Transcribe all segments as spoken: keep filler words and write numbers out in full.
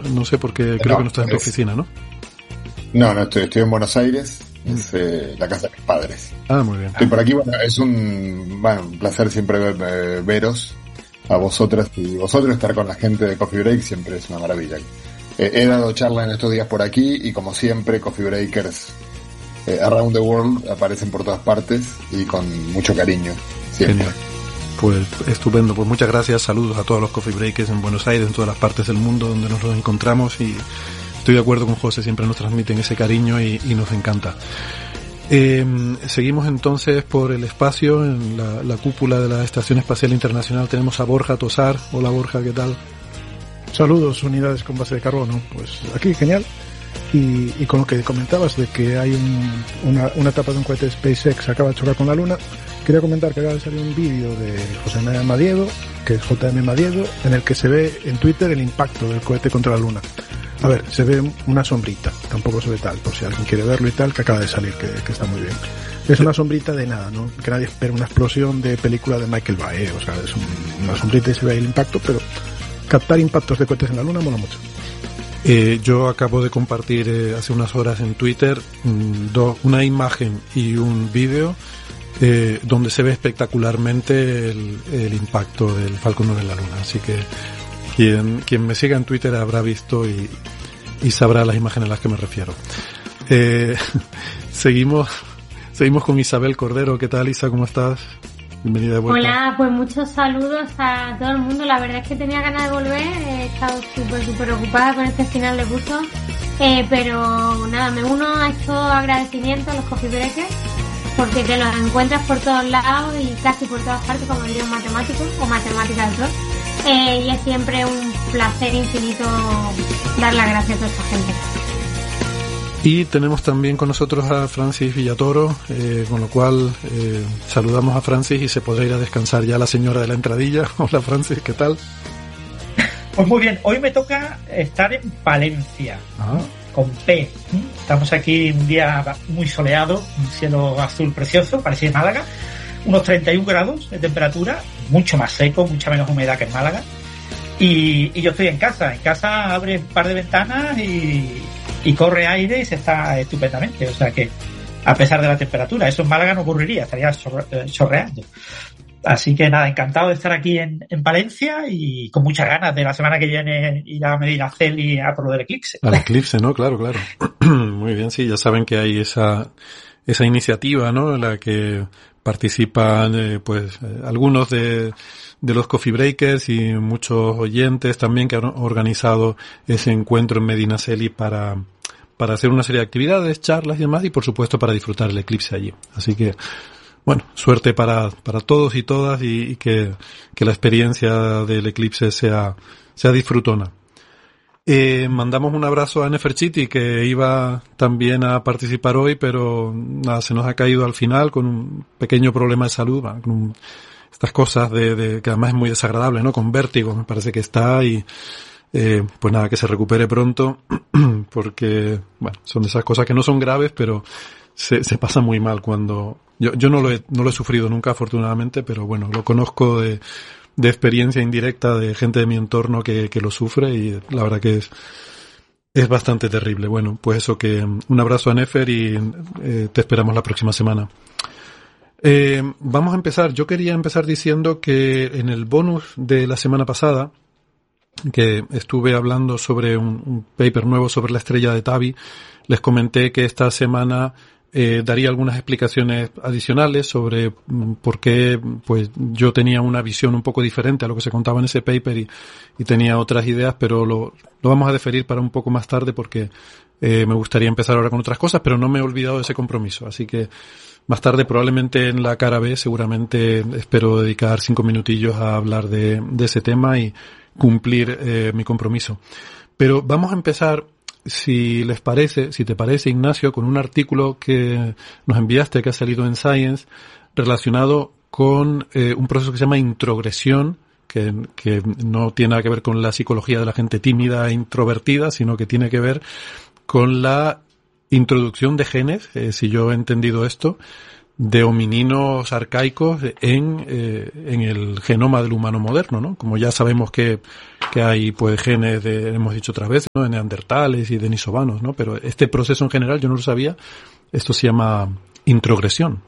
no sé porque creo no, que no estás en tu es... oficina, ¿no? No, no, estoy, estoy en Buenos Aires, mm. es eh, la casa de mis padres. Ah, muy bien. Estoy por aquí, bueno, es un, bueno, un placer siempre ver, eh, veros a vosotras y vosotros, estar con la gente de Coffee Break siempre es una maravilla. Eh, he dado charla en estos días por aquí y como siempre Coffee Breakers eh, around the world aparecen por todas partes y con mucho cariño siempre. Genial. Pues estupendo, pues muchas gracias, saludos a todos los Coffee Breakers en Buenos Aires, en todas las partes del mundo donde nos los encontramos, y estoy de acuerdo con José, siempre nos transmiten ese cariño y, y nos encanta. Eh, seguimos entonces por el espacio, en la, la cúpula de la Estación Espacial Internacional tenemos a Borja Tosar. Hola Borja, ¿qué tal? Saludos, unidades con base de carbono, pues aquí genial. Y, y con lo que comentabas de que hay un, una, una etapa de un cohete de SpaceX acaba de chocar con la Luna, quería comentar que acaba de salir un vídeo de José M. Madiedo, que es J M Madiedo, en el que se ve en Twitter el impacto del cohete contra la Luna. A ver, se ve una sombrita, tampoco se ve tal, por si alguien quiere verlo y tal, que acaba de salir, que, que está muy bien. Es una sombrita de nada, ¿no? Que nadie espera una explosión de película de Michael Bay, ¿eh? O sea, es un, una sombrita y se ve ahí el impacto, pero captar impactos de cohetes en la Luna mola mucho. Eh, yo acabo de compartir eh, hace unas horas en Twitter mmm, do, una imagen y un vídeo eh, donde se ve espectacularmente el, el impacto del Falcon nueve en la Luna, así que quien, quien me siga en Twitter habrá visto y, y sabrá las imágenes a las que me refiero. Eh, seguimos seguimos con Isabel Cordero. ¿Qué tal, Isa? ¿Cómo estás? Bienvenida de vuelta. Hola, pues muchos saludos a todo el mundo. La verdad es que tenía ganas de volver, he estado súper, súper ocupada con este final de curso, eh, pero nada, me uno a estos agradecimientos a los Coffee Breakers, porque te los encuentras por todos lados y casi por todas partes, como diría un matemático o matemática de pro, eh, y es siempre un placer infinito dar las gracias a toda esta gente. Y tenemos también con nosotros a Francis Villatoro, eh, con lo cual eh, saludamos a Francis y se podrá ir a descansar ya la señora de la entradilla. Hola Francis, ¿qué tal? Pues muy bien, hoy me toca estar en Palencia, ah. con P. Estamos aquí un día muy soleado, un cielo azul precioso, parece Málaga, unos treinta y un grados de temperatura, mucho más seco, mucha menos humedad que en Málaga. Y, y yo estoy en casa, en casa abre un par de ventanas y... y corre aire y se está estupendamente, o sea que a pesar de la temperatura, eso en Málaga no ocurriría, estaría chorreando. Así que nada, encantado de estar aquí en, en Palencia y con muchas ganas de la semana que viene ir a Medinaceli a por lo del eclipse. Al eclipse, ¿no? Claro, claro. Muy bien, sí, ya saben que hay esa esa iniciativa, ¿no? En la que participan eh, pues eh, algunos de de los Coffee Breakers y muchos oyentes también que han organizado ese encuentro en Medinaceli para para hacer una serie de actividades, charlas y demás, y por supuesto para disfrutar el eclipse allí. Así que, bueno, suerte para para todos y todas y, y que que la experiencia del eclipse sea sea disfrutona. Eh, mandamos un abrazo a Neferchiti, que iba también a participar hoy, pero nada, se nos ha caído al final con un pequeño problema de salud, con un, estas cosas de, de que además es muy desagradable, ¿no? Con vértigo, me parece que está y eh, pues nada, que se recupere pronto, porque bueno, son de esas cosas que no son graves, pero se, se pasa muy mal cuando yo yo no lo he no lo he sufrido nunca, afortunadamente, pero bueno, lo conozco de de experiencia indirecta de gente de mi entorno que, que lo sufre y la verdad que es es bastante terrible. Bueno, pues eso, que un abrazo a Nefer y eh, te esperamos la próxima semana. Eh, vamos a empezar. Yo quería empezar diciendo que en el bonus de la semana pasada, que estuve hablando sobre un, un paper nuevo sobre la estrella de Tabi, les comenté que esta semana Eh, daría algunas explicaciones adicionales sobre mm, por qué pues yo tenía una visión un poco diferente a lo que se contaba en ese paper y, y tenía otras ideas, pero lo, lo vamos a deferir para un poco más tarde porque eh, me gustaría empezar ahora con otras cosas, pero no me he olvidado de ese compromiso, así que más tarde, probablemente en la cara B, seguramente espero dedicar cinco minutillos a hablar de, de ese tema y cumplir eh, mi compromiso. Pero vamos a empezar, si les parece, si te parece, Ignacio, con un artículo que nos enviaste que ha salido en Science relacionado con eh, un proceso que se llama introgresión, que, que no tiene nada que ver con la psicología de la gente tímida e introvertida, sino que tiene que ver con la introducción de genes, eh, si yo he entendido esto, de homininos arcaicos en, eh, en el genoma del humano moderno, ¿no? Como ya sabemos que, que hay, pues, genes de, hemos dicho otras veces, ¿no? De neandertales y denisovanos, ¿no? Pero este proceso en general yo no lo sabía. Esto se llama introgresión.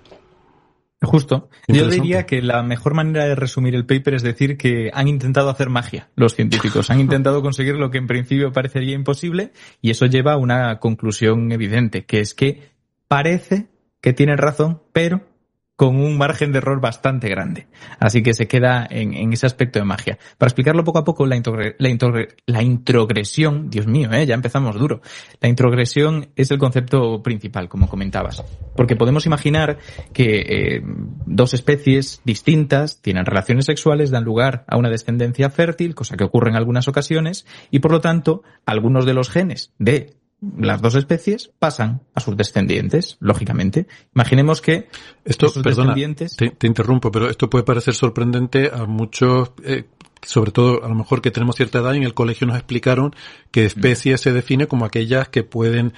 Justo. Yo diría que la mejor manera de resumir el paper es decir que han intentado hacer magia los científicos. Han intentado conseguir lo que en principio parecería imposible y eso lleva a una conclusión evidente, que es que parece que tienen razón, pero con un margen de error bastante grande. Así que se queda en, en ese aspecto de magia. Para explicarlo poco a poco, la, introgre, la, introgre, la introgresión, Dios mío, ¿eh? Ya empezamos duro. La introgresión es el concepto principal, como comentabas. Porque podemos imaginar que eh, dos especies distintas tienen relaciones sexuales, dan lugar a una descendencia fértil, cosa que ocurre en algunas ocasiones, y por lo tanto, algunos de los genes de las dos especies pasan a sus descendientes, lógicamente. Imaginemos que esto, esos perdona, descendientes... te, te interrumpo, pero esto puede parecer sorprendente a muchos, eh, sobre todo a lo mejor que tenemos cierta edad y en el colegio nos explicaron que especie se define como aquellas que pueden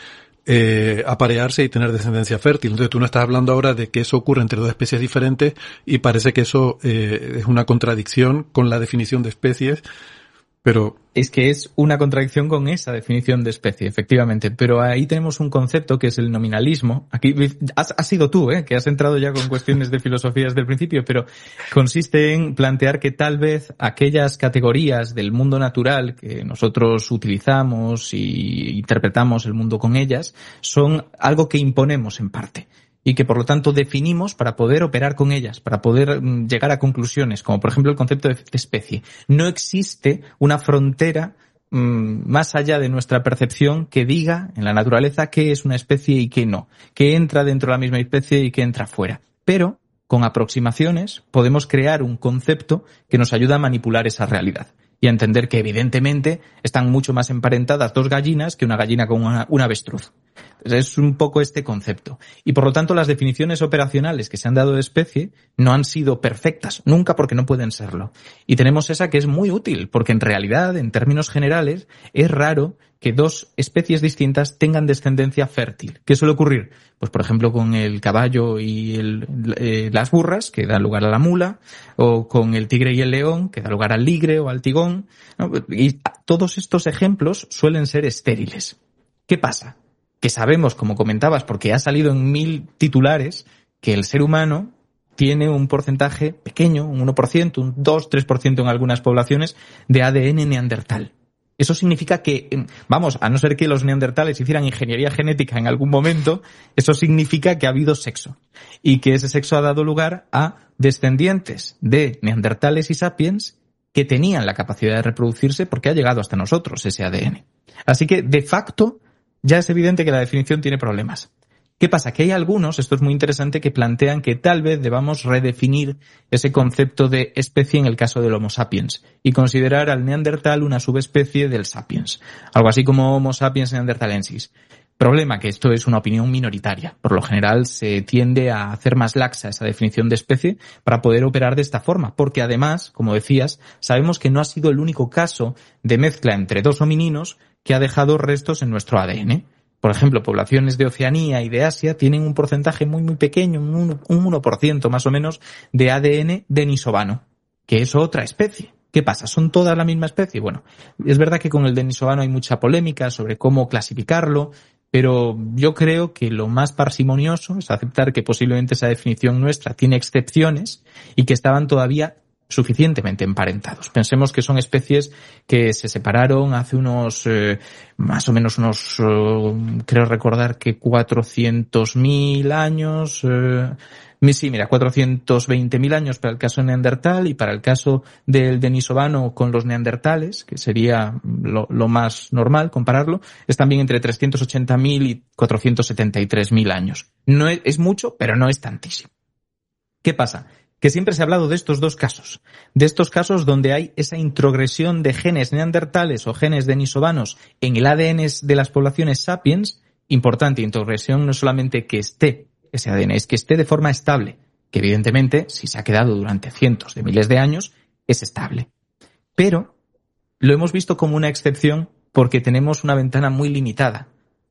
eh, aparearse y tener descendencia fértil. Entonces tú no estás hablando ahora de que eso ocurre entre dos especies diferentes y parece que eso eh, es una contradicción con la definición de especies. Pero es que es una contradicción con esa definición de especie, efectivamente. Pero ahí tenemos un concepto que es el nominalismo. Aquí has, has sido tú, ¿eh? Que has entrado ya con cuestiones de filosofía desde el principio, pero consiste en plantear que tal vez aquellas categorías del mundo natural que nosotros utilizamos y interpretamos el mundo con ellas son algo que imponemos en parte. Y que por lo tanto definimos para poder operar con ellas, para poder llegar a conclusiones, como por ejemplo el concepto de especie. No existe una frontera mmm, más allá de nuestra percepción que diga en la naturaleza qué es una especie y qué no, qué entra dentro de la misma especie y qué entra fuera. Pero con aproximaciones podemos crear un concepto que nos ayuda a manipular esa realidad y a entender que evidentemente están mucho más emparentadas dos gallinas que una gallina con una, un avestruz. Es un poco este concepto. Y por lo tanto las definiciones operacionales que se han dado de especie no han sido perfectas, nunca porque no pueden serlo. Y tenemos esa que es muy útil, porque en realidad, en términos generales, es raro que dos especies distintas tengan descendencia fértil. ¿Qué suele ocurrir? Pues por ejemplo con el caballo y el, eh, las burras, que dan lugar a la mula, o con el tigre y el león, que da lugar al ligre o al tigón, ¿no? Y todos estos ejemplos suelen ser estériles. ¿Qué pasa? Que sabemos, como comentabas, porque ha salido en mil titulares, que el ser humano tiene un porcentaje pequeño, un uno por ciento, un dos, tres por ciento en algunas poblaciones, de A D N neandertal. Eso significa que, vamos, a no ser que los neandertales hicieran ingeniería genética en algún momento, eso significa que ha habido sexo. Y que ese sexo ha dado lugar a descendientes de neandertales y sapiens que tenían la capacidad de reproducirse porque ha llegado hasta nosotros ese A D N. Así que, de facto, ya es evidente que la definición tiene problemas. ¿Qué pasa? Que hay algunos, esto es muy interesante, que plantean que tal vez debamos redefinir ese concepto de especie en el caso del Homo sapiens y considerar al neandertal una subespecie del sapiens. Algo así como Homo sapiens neanderthalensis. Problema que esto es una opinión minoritaria. Por lo general se tiende a hacer más laxa esa definición de especie para poder operar de esta forma, porque además, como decías, sabemos que no ha sido el único caso de mezcla entre dos homininos que ha dejado restos en nuestro A D N. Por ejemplo, poblaciones de Oceanía y de Asia tienen un porcentaje muy muy pequeño, un uno por ciento más o menos, de A D N denisovano, que es otra especie. ¿Qué pasa? ¿Son todas la misma especie? Bueno, es verdad que con el denisovano hay mucha polémica sobre cómo clasificarlo, pero yo creo que lo más parsimonioso es aceptar que posiblemente esa definición nuestra tiene excepciones y que estaban todavía suficientemente emparentados. Pensemos que son especies que se separaron hace unos, eh, más o menos unos, eh, creo recordar que cuatrocientos mil años, eh, sí, mira, cuatrocientos veinte mil años para el caso neandertal y para el caso del denisovano con los neandertales, que sería lo, lo más normal compararlo, es también entre trescientos ochenta mil y cuatrocientos setenta y tres mil años. No es, es mucho, pero no es tantísimo. ¿Qué pasa? Que siempre se ha hablado de estos dos casos, de estos casos donde hay esa introgresión de genes neandertales o genes denisovanos en el A D N de las poblaciones sapiens. Importante, introgresión no solamente que esté ese A D N, es que esté de forma estable, que evidentemente, si se ha quedado durante cientos de miles de años, es estable. Pero lo hemos visto como una excepción porque tenemos una ventana muy limitada.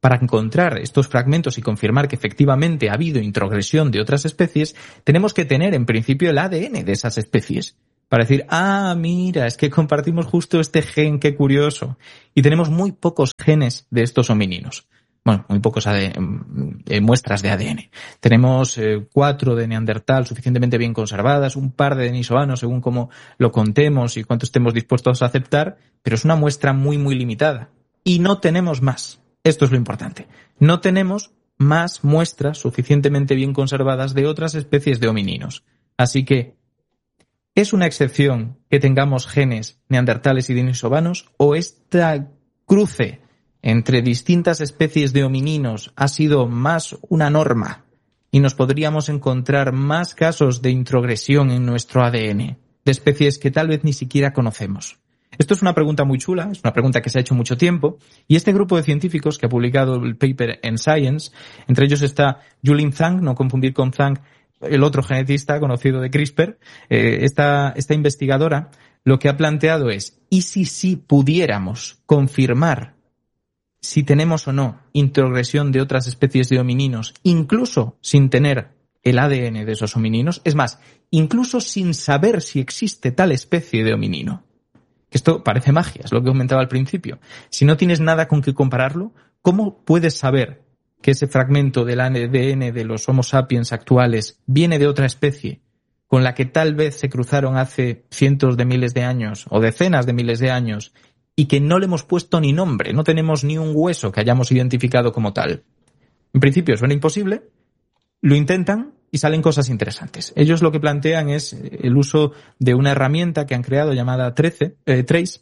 Para encontrar estos fragmentos y confirmar que efectivamente ha habido introgresión de otras especies, tenemos que tener en principio el A D N de esas especies. Para decir, ah, mira, es que compartimos justo este gen, qué curioso. Y tenemos muy pocos genes de estos homínidos. Bueno, muy pocos A D N, eh, muestras de A D N. Tenemos eh, cuatro de Neandertal suficientemente bien conservadas, un par de denisovanos según cómo lo contemos y cuánto estemos dispuestos a aceptar, pero es una muestra muy, muy limitada. Y no tenemos más. Esto es lo importante. No tenemos más muestras suficientemente bien conservadas de otras especies de homínidos. Así que, ¿es una excepción que tengamos genes neandertales y denisovanos o esta cruce entre distintas especies de homínidos ha sido más una norma y nos podríamos encontrar más casos de introgresión en nuestro A D N de especies que tal vez ni siquiera conocemos? Esto es una pregunta muy chula, es una pregunta que se ha hecho mucho tiempo, y este grupo de científicos que ha publicado el paper en Science, entre ellos está Julien Zhang, no confundir con Zhang, el otro genetista conocido de CRISPR, eh, esta, esta investigadora lo que ha planteado es, ¿y si sí pudiéramos confirmar si tenemos o no introgresión de otras especies de homínidos, incluso sin tener el A D N de esos homínidos? Es más, incluso sin saber si existe tal especie de homínido. Esto parece magia, es lo que comentaba al principio. Si no tienes nada con qué compararlo, ¿cómo puedes saber que ese fragmento del A D N de los Homo sapiens actuales viene de otra especie con la que tal vez se cruzaron hace cientos de miles de años o decenas de miles de años y que no le hemos puesto ni nombre, no tenemos ni un hueso que hayamos identificado como tal? En principio suena imposible, lo intentan y salen cosas interesantes. Ellos lo que plantean es el uso de una herramienta que han creado llamada Trace, eh, Trace,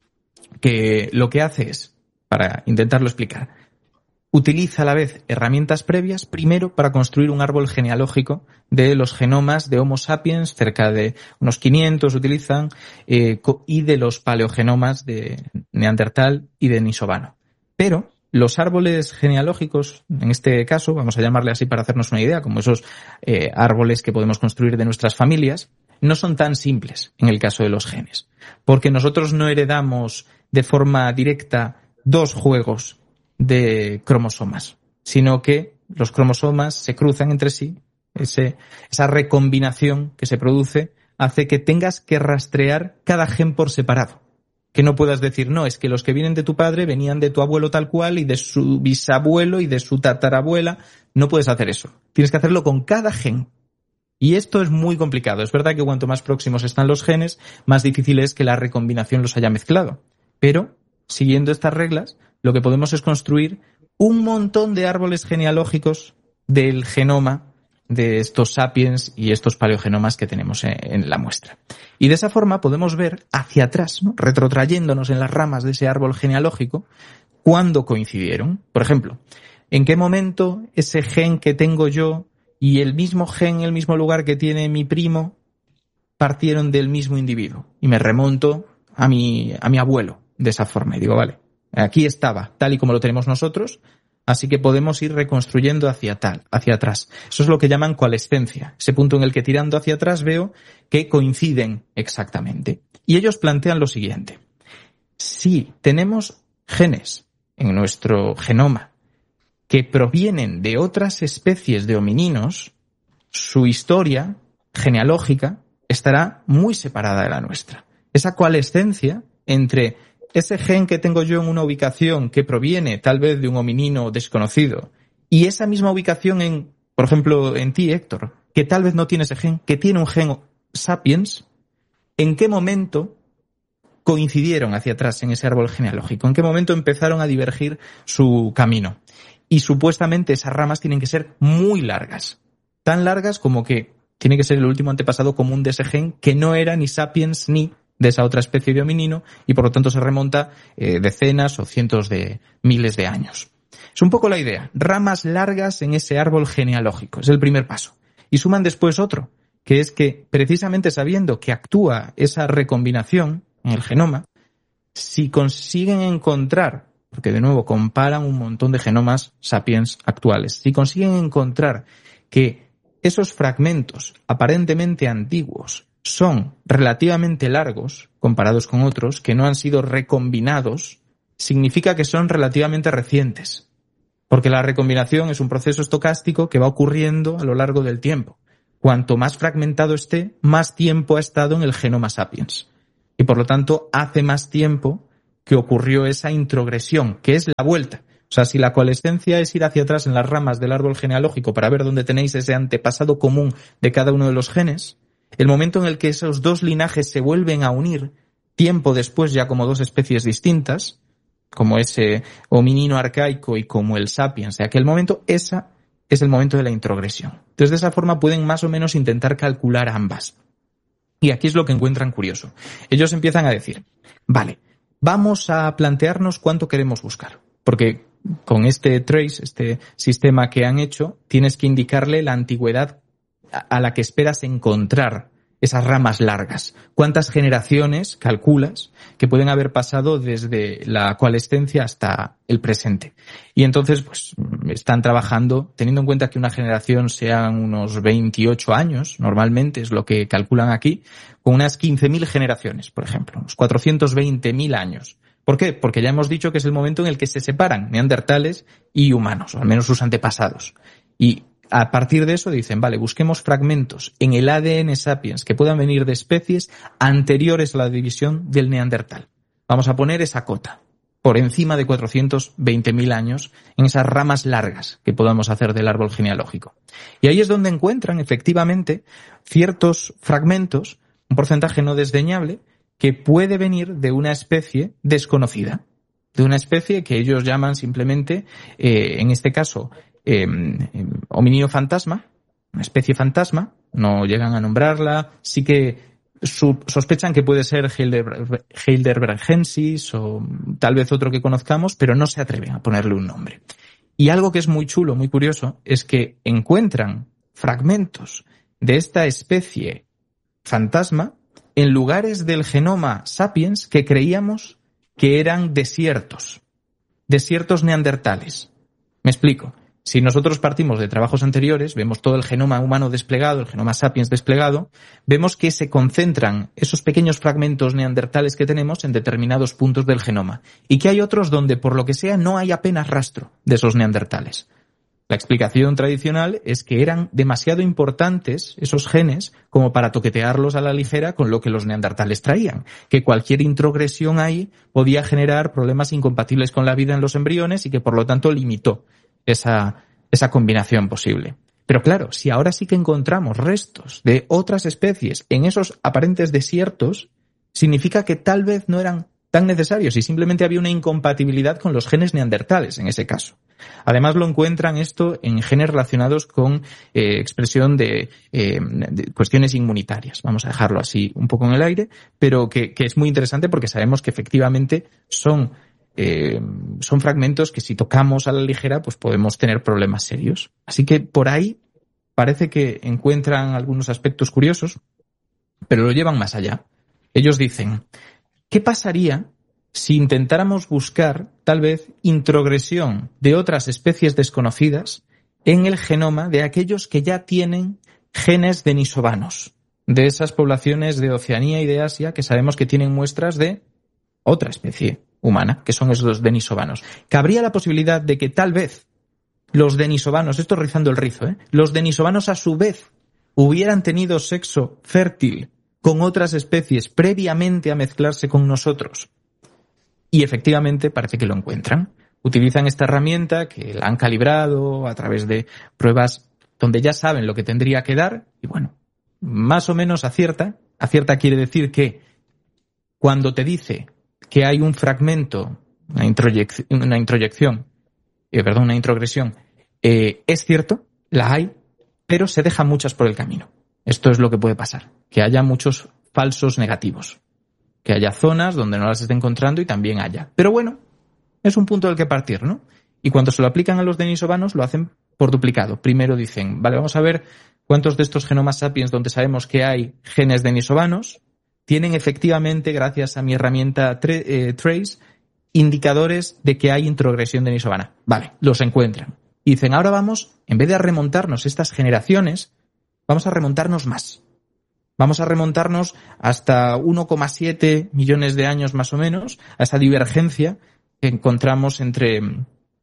que lo que hace es, para intentarlo explicar, utiliza a la vez herramientas previas, primero para construir un árbol genealógico de los genomas de Homo sapiens, cerca de unos quinientos utilizan, eh, y de los paleogenomas de Neandertal y de Denisovano. Pero los árboles genealógicos, en este caso, vamos a llamarle así para hacernos una idea, como esos eh, árboles que podemos construir de nuestras familias, no son tan simples en el caso de los genes, porque nosotros no heredamos de forma directa dos juegos de cromosomas, sino que los cromosomas se cruzan entre sí, ese, esa recombinación que se produce hace que tengas que rastrear cada gen por separado. Que no puedas decir, no, es que los que vienen de tu padre venían de tu abuelo tal cual y de su bisabuelo y de su tatarabuela. No puedes hacer eso. Tienes que hacerlo con cada gen. Y esto es muy complicado. Es verdad que cuanto más próximos están los genes, más difícil es que la recombinación los haya mezclado. Pero, siguiendo estas reglas, lo que podemos es construir un montón de árboles genealógicos del genoma de estos sapiens y estos paleogenomas que tenemos en la muestra. Y de esa forma podemos ver hacia atrás, ¿no?, retrotrayéndonos en las ramas de ese árbol genealógico, cuándo coincidieron. Por ejemplo, en qué momento ese gen que tengo yo y el mismo gen, el mismo lugar que tiene mi primo, partieron del mismo individuo. Y me remonto a mi, a mi abuelo de esa forma. Y digo, vale, aquí estaba, tal y como lo tenemos nosotros, así que podemos ir reconstruyendo hacia tal, hacia atrás. Eso es lo que llaman coalescencia, ese punto en el que tirando hacia atrás veo que coinciden exactamente. Y ellos plantean lo siguiente: si tenemos genes en nuestro genoma que provienen de otras especies de homínidos, su historia genealógica estará muy separada de la nuestra. Esa coalescencia entre ese gen que tengo yo en una ubicación que proviene tal vez de un hominino desconocido y esa misma ubicación en, por ejemplo, en ti, Héctor, que tal vez no tiene ese gen, que tiene un gen sapiens, ¿en qué momento coincidieron hacia atrás en ese árbol genealógico? ¿En qué momento empezaron a divergir su camino? Y supuestamente esas ramas tienen que ser muy largas, tan largas como que tiene que ser el último antepasado común de ese gen que no era ni sapiens ni de esa otra especie de hominino y por lo tanto se remonta eh, decenas o cientos de miles de años. Es un poco la idea, ramas largas en ese árbol genealógico, es el primer paso. Y suman después otro, que es que precisamente sabiendo que actúa esa recombinación en el genoma, si consiguen encontrar, porque de nuevo comparan un montón de genomas sapiens actuales, si consiguen encontrar que esos fragmentos aparentemente antiguos son relativamente largos comparados con otros que no han sido recombinados, significa que son relativamente recientes. Porque la recombinación es un proceso estocástico que va ocurriendo a lo largo del tiempo. Cuanto más fragmentado esté, más tiempo ha estado en el genoma sapiens. Y por lo tanto, hace más tiempo que ocurrió esa introgresión, que es la vuelta. O sea, si la coalescencia es ir hacia atrás en las ramas del árbol genealógico para ver dónde tenéis ese antepasado común de cada uno de los genes, el momento en el que esos dos linajes se vuelven a unir, tiempo después ya como dos especies distintas, como ese hominino arcaico y como el sapiens de aquel momento, esa es el momento de la introgresión. Entonces, de esa forma pueden más o menos intentar calcular ambas. Y aquí es lo que encuentran curioso. Ellos empiezan a decir, vale, vamos a plantearnos cuánto queremos buscar. Porque con este trace, este sistema que han hecho, tienes que indicarle la antigüedad a la que esperas encontrar esas ramas largas. ¿Cuántas generaciones calculas que pueden haber pasado desde la coalescencia hasta el presente? Y entonces, pues, están trabajando, teniendo en cuenta que una generación sean unos veintiocho años, normalmente es lo que calculan aquí, con unas quince mil generaciones, por ejemplo, unos cuatrocientos veinte mil años. ¿Por qué? Porque ya hemos dicho que es el momento en el que se separan neandertales y humanos, o al menos sus antepasados. Y a partir de eso dicen, vale, busquemos fragmentos en el A D N sapiens que puedan venir de especies anteriores a la división del neandertal. Vamos a poner esa cota por encima de cuatrocientos veinte mil años en esas ramas largas que podamos hacer del árbol genealógico. Y ahí es donde encuentran efectivamente ciertos fragmentos, un porcentaje no desdeñable, que puede venir de una especie desconocida, de una especie que ellos llaman simplemente, eh, en este caso, Eh, eh, hominio fantasma, una especie fantasma, no llegan a nombrarla, sí que su, sospechan que puede ser Heidelberg, heidelbergensis o tal vez otro que conozcamos, pero no se atreven a ponerle un nombre. Y algo que es muy chulo, muy curioso, es que encuentran fragmentos de esta especie fantasma en lugares del genoma sapiens que creíamos que eran desiertos, desiertos neandertales. Me explico. Si nosotros partimos de trabajos anteriores, vemos todo el genoma humano desplegado, el genoma sapiens desplegado, vemos que se concentran esos pequeños fragmentos neandertales que tenemos en determinados puntos del genoma y que hay otros donde, por lo que sea, no hay apenas rastro de esos neandertales. La explicación tradicional es que eran demasiado importantes esos genes como para toquetearlos a la ligera con lo que los neandertales traían, que cualquier introgresión ahí podía generar problemas incompatibles con la vida en los embriones y que, por lo tanto, limitó esa, esa combinación posible. Pero claro, si ahora sí que encontramos restos de otras especies en esos aparentes desiertos, significa que tal vez no eran tan necesarios y simplemente había una incompatibilidad con los genes neandertales en ese caso. Además lo encuentran esto en genes relacionados con eh, expresión de, eh, de cuestiones inmunitarias. Vamos a dejarlo así un poco en el aire, pero que, que es muy interesante porque sabemos que efectivamente son Eh, son fragmentos que si tocamos a la ligera pues podemos tener problemas serios. Así que por ahí parece que encuentran algunos aspectos curiosos, pero lo llevan más allá. Ellos dicen, ¿qué pasaría si intentáramos buscar tal vez introgresión de otras especies desconocidas en el genoma de aquellos que ya tienen genes denisovanos, de esas poblaciones de Oceanía y de Asia que sabemos que tienen muestras de otra especie humana, que son esos denisovanos? ¿Cabría la posibilidad de que tal vez los denisovanos, esto rizando el rizo, ¿eh? los denisovanos a su vez hubieran tenido sexo fértil con otras especies previamente a mezclarse con nosotros? Y efectivamente parece que lo encuentran. Utilizan esta herramienta que la han calibrado a través de pruebas donde ya saben lo que tendría que dar y bueno, más o menos acierta. Acierta quiere decir que cuando te dice que hay un fragmento, una introyección, una introyección, eh, perdón, una introgresión, eh, es cierto, la hay, pero se dejan muchas por el camino. Esto es lo que puede pasar, que haya muchos falsos negativos, que haya zonas donde no las esté encontrando y también haya. Pero bueno, es un punto del que partir, ¿no? Y cuando se lo aplican a los denisovanos, lo hacen por duplicado. Primero dicen, vale, vamos a ver cuántos de estos genomas sapiens donde sabemos que hay genes denisovanos tienen efectivamente, gracias a mi herramienta tra- eh, Trace, indicadores de que hay introgresión denisovana. Vale, los encuentran. Y dicen, ahora vamos, en vez de remontarnos estas generaciones, vamos a remontarnos más. Vamos a remontarnos hasta uno coma siete millones de años más o menos, a esa divergencia que encontramos entre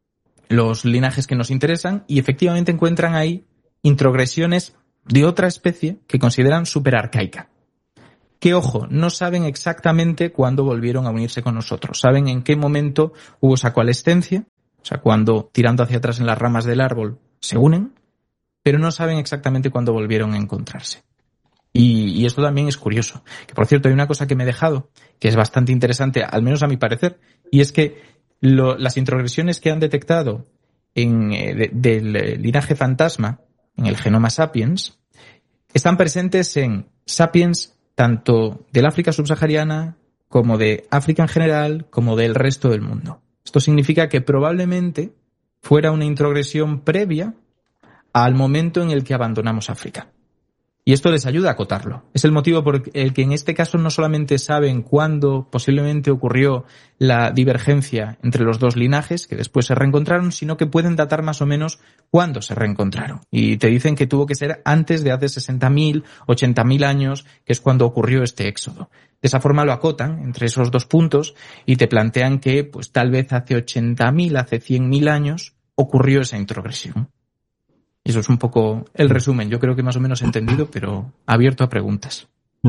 los linajes que nos interesan y efectivamente encuentran ahí introgresiones de otra especie que consideran superarcaica. Que, ojo, no saben exactamente cuándo volvieron a unirse con nosotros. Saben en qué momento hubo esa coalescencia, o sea, cuando tirando hacia atrás en las ramas del árbol se unen, pero no saben exactamente cuándo volvieron a encontrarse. Y, y esto también es curioso. Que, por cierto, hay una cosa que me he dejado, que es bastante interesante, al menos a mi parecer, y es que lo, las introgresiones que han detectado en, eh, de, del linaje fantasma, en el genoma Sapiens, están presentes en Sapiens tanto del África subsahariana como de África en general, como del resto del mundo. Esto significa que probablemente fuera una introgresión previa al momento en el que abandonamos África. Y esto les ayuda a acotarlo. Es el motivo por el que en este caso no solamente saben cuándo posiblemente ocurrió la divergencia entre los dos linajes, que después se reencontraron, sino que pueden datar más o menos cuándo se reencontraron. Y te dicen que tuvo que ser antes de hace sesenta mil, ochenta mil años, que es cuando ocurrió este éxodo. De esa forma lo acotan entre esos dos puntos y te plantean que pues tal vez hace ochenta mil, hace cien mil años ocurrió esa introgresión. Y eso es un poco el resumen. Yo creo que más o menos entendido, pero abierto a preguntas.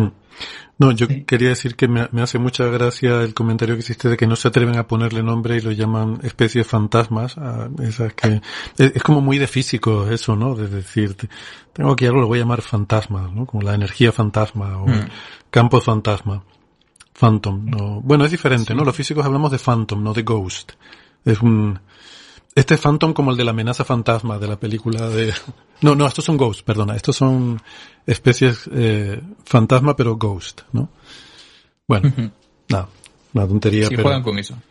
No, yo sí. quería decir que me, me hace mucha gracia el comentario que hiciste de que no se atreven a ponerle nombre y lo llaman especies fantasmas. A esas que es, es como muy de físico eso, ¿no? De decir, tengo aquí algo, lo voy a llamar fantasma, ¿no? Como la energía fantasma o mm. campo fantasma. Phantom, ¿no? Bueno, es diferente, sí. ¿no? Los físicos hablamos de phantom, no de ghost. Es un... Este es Phantom como el de la amenaza fantasma de la película de... No, no, estos son Ghost, perdona. Estos son especies eh, fantasma, pero Ghost, ¿no? Bueno, uh-huh. nada, una tontería. Sí, pero... juegan con eso.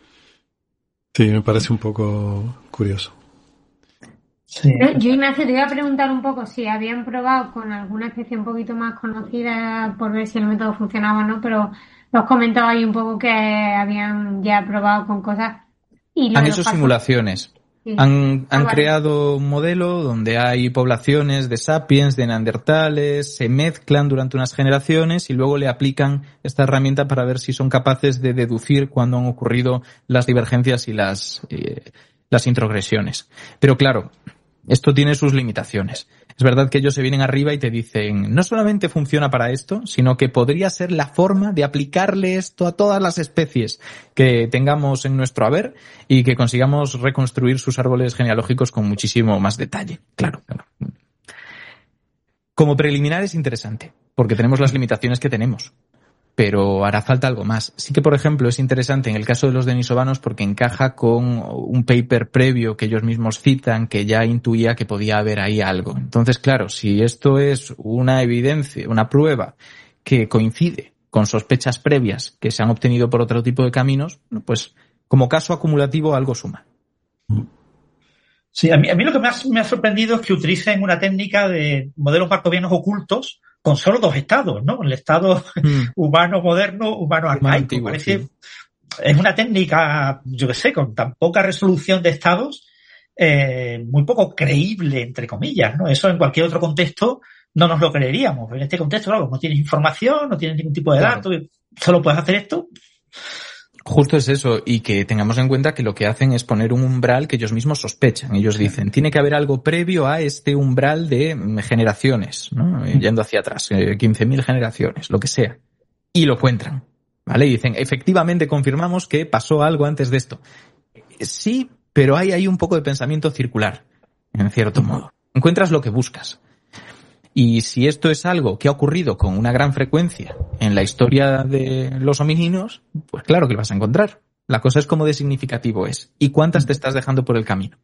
Sí, me parece un poco curioso. Sí. Yo, Ignacio, te iba a preguntar un poco si habían probado con alguna especie un poquito más conocida por ver si el método funcionaba o no, pero los comentaba ahí un poco que habían ya probado con cosas. Y han hecho simulaciones. Sí. Han, han ah, vale. creado un modelo donde hay poblaciones de sapiens, de neandertales, se mezclan durante unas generaciones y luego le aplican esta herramienta para ver si son capaces de deducir cuándo han ocurrido las divergencias y las, eh, las introgresiones. Pero claro, esto tiene sus limitaciones. Es verdad que ellos se vienen arriba y te dicen, no solamente funciona para esto, sino que podría ser la forma de aplicarle esto a todas las especies que tengamos en nuestro haber y que consigamos reconstruir sus árboles genealógicos con muchísimo más detalle. Claro, claro. Como preliminar es interesante, porque tenemos las limitaciones que tenemos. Pero hará falta algo más. Sí que, por ejemplo, es interesante en el caso de los denisovanos porque encaja con un paper previo que ellos mismos citan que ya intuía que podía haber ahí algo. Entonces, claro, si esto es una evidencia, una prueba que coincide con sospechas previas que se han obtenido por otro tipo de caminos, pues como caso acumulativo algo suma. Sí, a mí, a mí lo que me ha, me ha sorprendido es que utilicen una técnica de modelos markovianos ocultos con solo dos estados, ¿no? El estado mm. humano moderno, humano arcaico. Antiguo, parece, sí. Es una técnica, yo qué sé, con tan poca resolución de estados, eh, muy poco creíble, entre comillas, ¿no? Eso en cualquier otro contexto no nos lo creeríamos. En este contexto, claro, no tienes información, no tienes ningún tipo de claro. datos, solo puedes hacer esto. Justo es eso, y que tengamos en cuenta que lo que hacen es poner un umbral que ellos mismos sospechan. Ellos dicen, tiene que haber algo previo a este umbral de generaciones, ¿no? Yendo hacia atrás, quince mil generaciones, lo que sea. Y lo encuentran, ¿vale? Y dicen, efectivamente confirmamos que pasó algo antes de esto. Sí, pero hay ahí un poco de pensamiento circular, en cierto modo. Encuentras lo que buscas. Y si esto es algo que ha ocurrido con una gran frecuencia en la historia de los homínidos, pues claro que lo vas a encontrar. La cosa es cómo de significativo es y cuántas te estás dejando por el camino.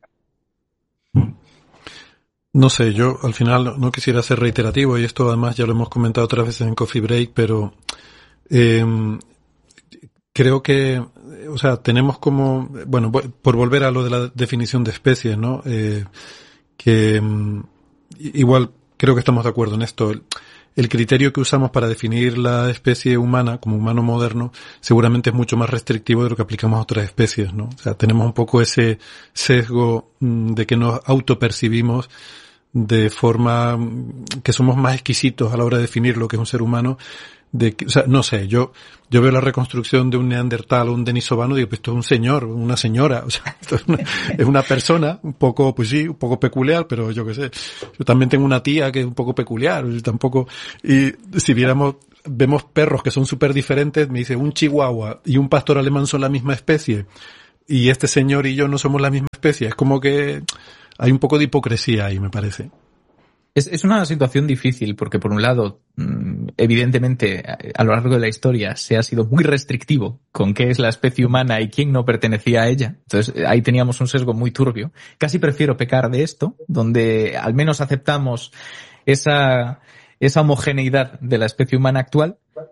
No sé, yo al final no quisiera ser reiterativo y esto además ya lo hemos comentado otras veces en Coffee Break, pero eh, creo que, o sea, tenemos como, bueno, por volver a lo de la definición de especies, ¿no? Eh, que igual creo que estamos de acuerdo en esto. El, el criterio que usamos para definir la especie humana como humano moderno seguramente es mucho más restrictivo de lo que aplicamos a otras especies, ¿no? O sea, tenemos un poco ese sesgo mmm, de que nos autopercibimos de forma que somos más exquisitos a la hora de definir lo que es un ser humano. De, o sea, no sé, yo yo veo la reconstrucción de un neandertal o un denisovano y digo, pues esto es un señor, una señora, o sea, esto es una, es una persona un poco, pues sí, un poco peculiar, pero yo qué sé, yo también tengo una tía que es un poco peculiar, y tampoco, y si viéramos, vemos perros que son súper diferentes, me dice, un chihuahua y un pastor alemán son la misma especie, y este señor y yo no somos la misma especie, es como que hay un poco de hipocresía ahí, me parece. Es, es una situación difícil porque, por un lado, evidentemente, a lo largo de la historia se ha sido muy restrictivo con qué es la especie humana y quién no pertenecía a ella. Entonces, ahí teníamos un sesgo muy turbio. Casi prefiero pecar de esto, donde al menos aceptamos esa, esa homogeneidad de la especie humana actual.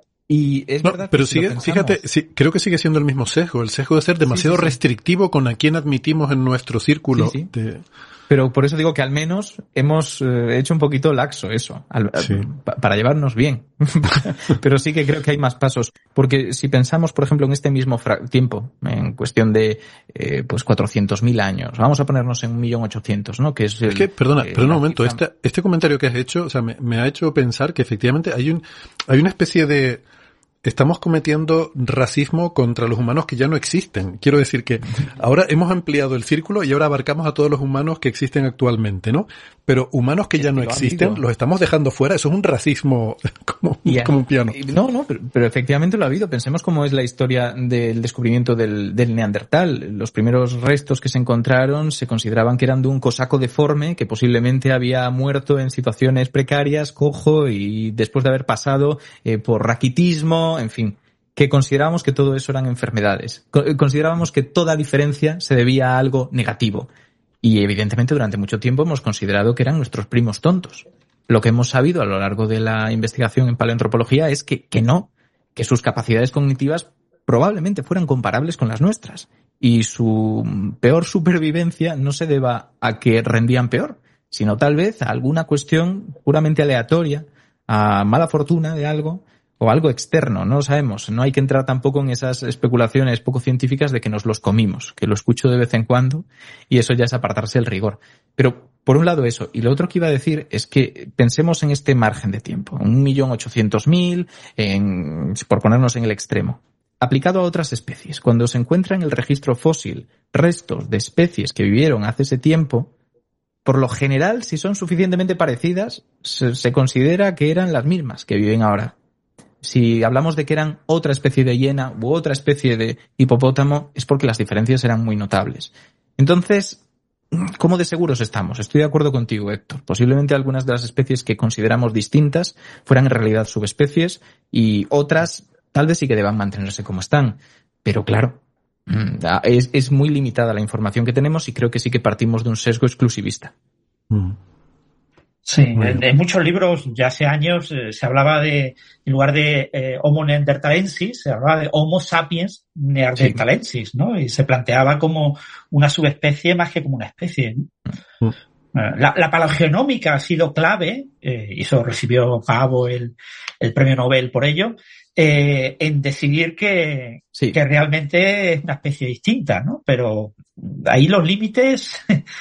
Y es no, verdad pero que si sigue, fíjate, sí, creo que sigue siendo el mismo sesgo, el sesgo de ser demasiado sí, sí, sí. restrictivo con a quién admitimos en nuestro círculo. Sí, sí. De... Pero por eso digo que al menos hemos eh, hecho un poquito laxo eso, al, sí. pa, para llevarnos bien. Pero sí que creo que hay más pasos. Porque si pensamos, por ejemplo, en este mismo fra- tiempo, en cuestión de eh, pues cuatrocientos mil años, vamos a ponernos en un millón ochocientos, ¿no? Que es, el, es que, perdona, eh, perdona un momento, cifra... este, este comentario que has hecho, o sea, me, me ha hecho pensar que efectivamente hay un, hay una especie de... Estamos cometiendo racismo contra los humanos que ya no existen. Quiero decir que ahora hemos ampliado el círculo y ahora abarcamos a todos los humanos que existen actualmente, ¿no? Pero humanos que ya no existen, los estamos dejando fuera. Eso es un racismo como, yeah. como un piano. No, no, pero, pero efectivamente lo ha habido. Pensemos cómo es la historia del descubrimiento del, del Neandertal. Los primeros restos que se encontraron se consideraban que eran de un cosaco deforme que posiblemente había muerto en situaciones precarias, cojo, y después de haber pasado eh, por raquitismo, en fin, que considerábamos que todo eso eran enfermedades. Considerábamos que toda diferencia se debía a algo negativo. Y evidentemente durante mucho tiempo hemos considerado que eran nuestros primos tontos. Lo que hemos sabido a lo largo de la investigación en paleoantropología es que, que no, que sus capacidades cognitivas probablemente fueran comparables con las nuestras. Y su peor supervivencia no se deba a que rendían peor, sino tal vez a alguna cuestión puramente aleatoria, a mala fortuna de algo, o algo externo, no lo sabemos. No hay que entrar tampoco en esas especulaciones poco científicas de que nos los comimos, que lo escucho de vez en cuando, y eso ya es apartarse del rigor. Pero, por un lado eso, y lo otro que iba a decir es que pensemos en este margen de tiempo, un millón ochocientos mil, en, por ponernos en el extremo. Aplicado a otras especies, cuando se encuentra en el registro fósil restos de especies que vivieron hace ese tiempo, por lo general, si son suficientemente parecidas, se, se considera que eran las mismas que viven ahora. Si hablamos de que eran otra especie de hiena u otra especie de hipopótamo, es porque las diferencias eran muy notables. Entonces, ¿cómo de seguros estamos? Estoy de acuerdo contigo, Héctor. Posiblemente algunas de las especies que consideramos distintas fueran en realidad subespecies y otras tal vez sí que deban mantenerse como están. Pero claro, es, es muy limitada la información que tenemos y creo que sí que partimos de un sesgo exclusivista. Mm. Sí, en, en muchos libros ya hace años eh, se hablaba de, en lugar de eh, Homo neanderthalensis, se hablaba de Homo sapiens neanderthalensis, sí. ¿no? Y se planteaba como una subespecie más que como una especie, ¿no? Mm. La, la paleogenómica ha sido clave, eh, y eso recibió Pavo el, el premio Nobel por ello, eh, en decidir que, sí. que realmente es una especie distinta, ¿no? Pero ahí los límites...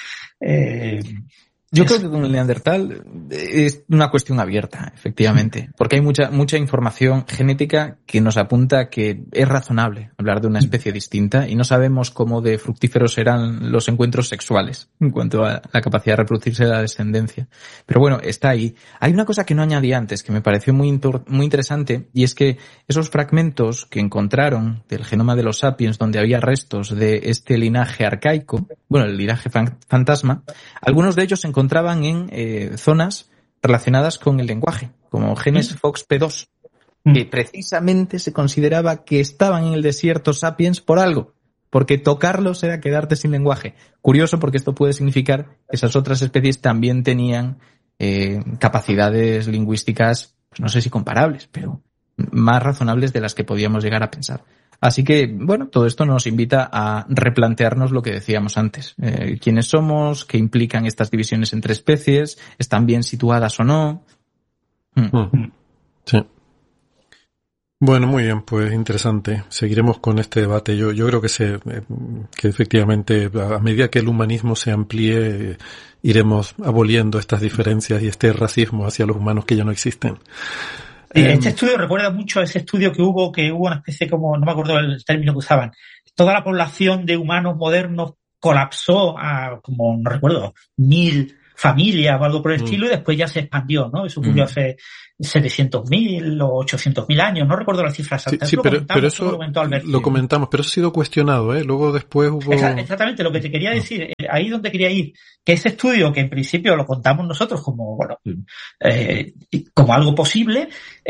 eh, Yo creo que con el Neandertal es una cuestión abierta, efectivamente, porque hay mucha mucha información genética que nos apunta que es razonable hablar de una especie distinta y no sabemos cómo de fructíferos serán los encuentros sexuales en cuanto a la capacidad de reproducirse de la descendencia. Pero bueno, está ahí. Hay una cosa que no añadí antes que me pareció muy muy interesante y es que esos fragmentos que encontraron del genoma de los sapiens donde había restos de este linaje arcaico, bueno, el linaje fantasma, algunos de ellos se encontraban en eh, zonas relacionadas con el lenguaje, como genes F O X P dos, que precisamente se consideraba que estaban en el desierto sapiens por algo, porque tocarlos era quedarte sin lenguaje. Curioso, porque esto puede significar que esas otras especies también tenían eh, capacidades lingüísticas, pues no sé si comparables, pero más razonables de las que podíamos llegar a pensar. Así que, bueno, todo esto nos invita a replantearnos lo que decíamos antes. Eh, ¿Quiénes somos? ¿Qué implican estas divisiones entre especies? ¿Están bien situadas o no? Hmm. Sí. Bueno, muy bien, pues interesante. Seguiremos con este debate. Yo, yo creo que se, que efectivamente a medida que el humanismo se amplíe, iremos aboliendo estas diferencias y este racismo hacia los humanos que ya no existen. Este estudio recuerda mucho a ese estudio que hubo, que hubo una especie como, no me acuerdo el término que usaban, toda la población de humanos modernos colapsó a, como no recuerdo, mil familias o algo por el mm. estilo, y después ya se expandió, ¿no? Eso ocurrió mm. hace setecientos mil o ochocientos mil años, no recuerdo las cifras exactas. Sí, sí, pero, pero eso lo, lo comentamos, pero eso ha sido cuestionado, ¿eh? Luego después hubo... Exactamente, lo que te quería decir, eh, ahí donde quería ir, que ese estudio, que en principio lo contamos nosotros como, bueno, eh, como algo posible,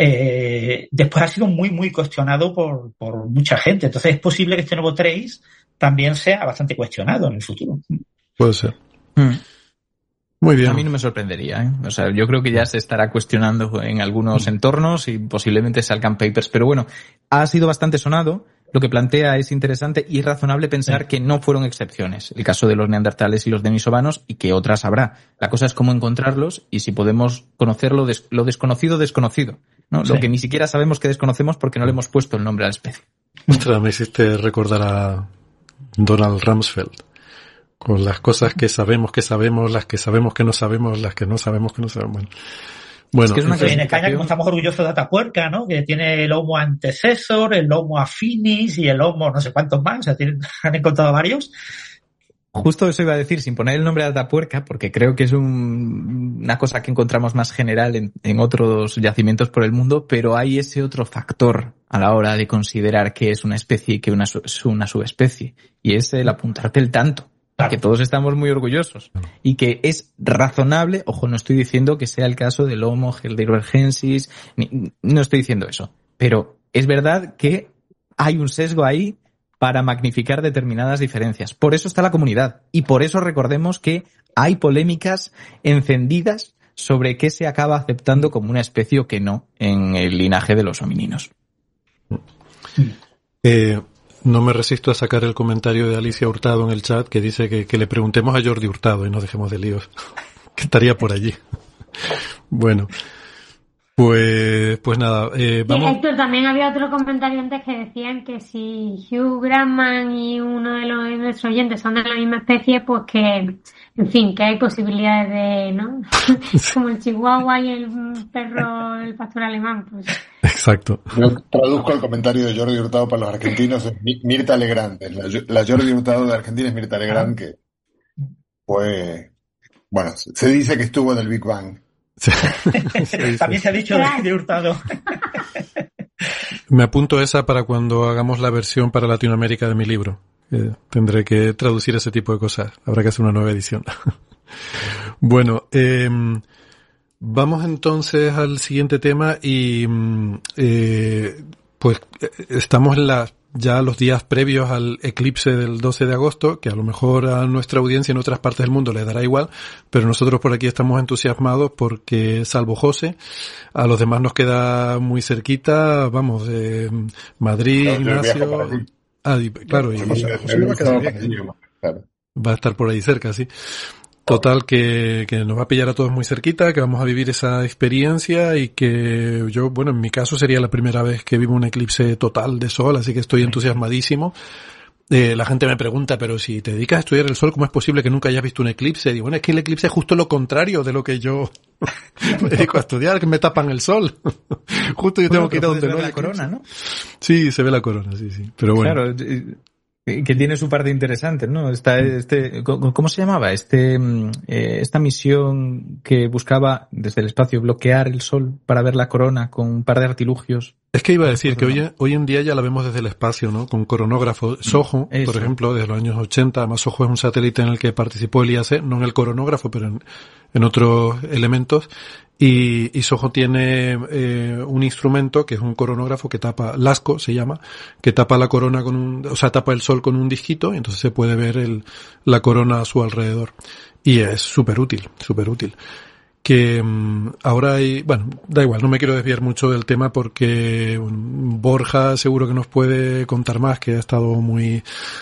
eh, después ha sido muy, muy cuestionado por, por mucha gente. Entonces es posible que este nuevo Trace también sea bastante cuestionado en el futuro. Puede ser. Mm. Muy bien. A mí no me sorprendería, ¿eh? O sea, yo creo que ya se estará cuestionando en algunos entornos y posiblemente salgan papers. Pero bueno, ha sido bastante sonado. Lo que plantea es interesante y es razonable pensar sí. que no fueron excepciones. El caso de los neandertales y los denisovanos, y que otras habrá. La cosa es cómo encontrarlos y si podemos conocer lo, des- lo desconocido desconocido, ¿no? Sí. Lo que ni siquiera sabemos que desconocemos porque no le hemos puesto el nombre a la especie. Ostras, me hiciste recordar a Donald Rumsfeld. Con las cosas que sabemos que sabemos, las que sabemos que no sabemos, las que no sabemos que no sabemos. Bueno, bueno es que es una en España, como estamos orgullosos de Atapuerca, ¿no? Que tiene el Homo antecesor, el Homo affinis y el Homo no sé cuántos más. O sea, tienen, han encontrado varios. Justo eso iba a decir, sin poner el nombre de Atapuerca, porque creo que es un, una cosa que encontramos más general en, en otros yacimientos por el mundo, pero hay ese otro factor a la hora de considerar qué es una especie y qué una, es una subespecie. Y es el apuntarte el tanto. Claro. Que todos estamos muy orgullosos y que es razonable, ojo, no estoy diciendo que sea el caso del Homo heidelbergensis, ni, no estoy diciendo eso, pero es verdad que hay un sesgo ahí para magnificar determinadas diferencias. Por eso está la comunidad y por eso recordemos que hay polémicas encendidas sobre qué se acaba aceptando como una especie o qué no en el linaje de los homininos. Eh... No me resisto a sacar el comentario de Alicia Hurtado en el chat que dice que, que le preguntemos a Jordi Hurtado y no dejemos de líos, que estaría por allí. Bueno, pues pues nada, eh, vamos... Sí, Héctor, también había otro comentario antes que decían que si Hugh Grantman y uno de los de nuestros oyentes son de la misma especie, pues que, en fin, que hay posibilidades de, ¿no? Como el chihuahua y el perro, el pastor alemán, pues... Exacto. Yo traduzco el comentario de Jordi Hurtado para los argentinos, es Mirta Legrand. La, la Jordi Hurtado de Argentina es Mirta Legrand, que fue, bueno, se dice que estuvo en el Big Bang. Sí. También se ha dicho de Hurtado. Me apunto esa para cuando hagamos la versión para Latinoamérica de mi libro. Eh, tendré que traducir ese tipo de cosas. Habrá que hacer una nueva edición. Bueno, eh, vamos entonces al siguiente tema y eh, pues estamos en la, ya los días previos al eclipse del doce de agosto, que a lo mejor a nuestra audiencia en otras partes del mundo les dará igual, pero nosotros por aquí estamos entusiasmados porque, salvo José, a los demás nos queda muy cerquita, vamos, eh, Madrid, no, Ignacio... Ah, claro, y, y, va a estar por ahí cerca, sí. Total, que, que nos va a pillar a todos muy cerquita, que vamos a vivir esa experiencia y que yo, bueno, en mi caso sería la primera vez que vivo un eclipse total de sol, así que estoy entusiasmadísimo. Eh, la gente me pregunta, pero si te dedicas a estudiar el sol, ¿cómo es posible que nunca hayas visto un eclipse? Digo, bueno, es que el eclipse es justo lo contrario de lo que yo me dedico a estudiar, que me tapan el sol. Justo yo tengo bueno, que ir a donde no hay la corona, ¿no? Sí, se ve la corona, sí, sí. Pero bueno. Claro, que tiene su parte interesante, ¿no? Está este, ¿cómo se llamaba? Este, eh, esta misión que buscaba desde el espacio bloquear el sol para ver la corona con un par de artilugios. Es que iba a decir que hoy, hoy en día ya la vemos desde el espacio, ¿no? Con coronógrafo. SOHO, Eso. por ejemplo, desde los años ochenta, además SOHO es un satélite en el que participó el I A C, no en el coronógrafo, pero en, en otros elementos. Y, y SOHO tiene eh, un instrumento que es un coronógrafo que tapa, LASCO se llama, que tapa la corona con un, o sea, tapa el sol con un disquito y entonces se puede ver el, la corona a su alrededor. Y es súper útil, súper útil. Que um, ahora hay, bueno, da igual, no me quiero desviar mucho del tema porque um, Borja seguro que nos puede contar más, que ha estado muy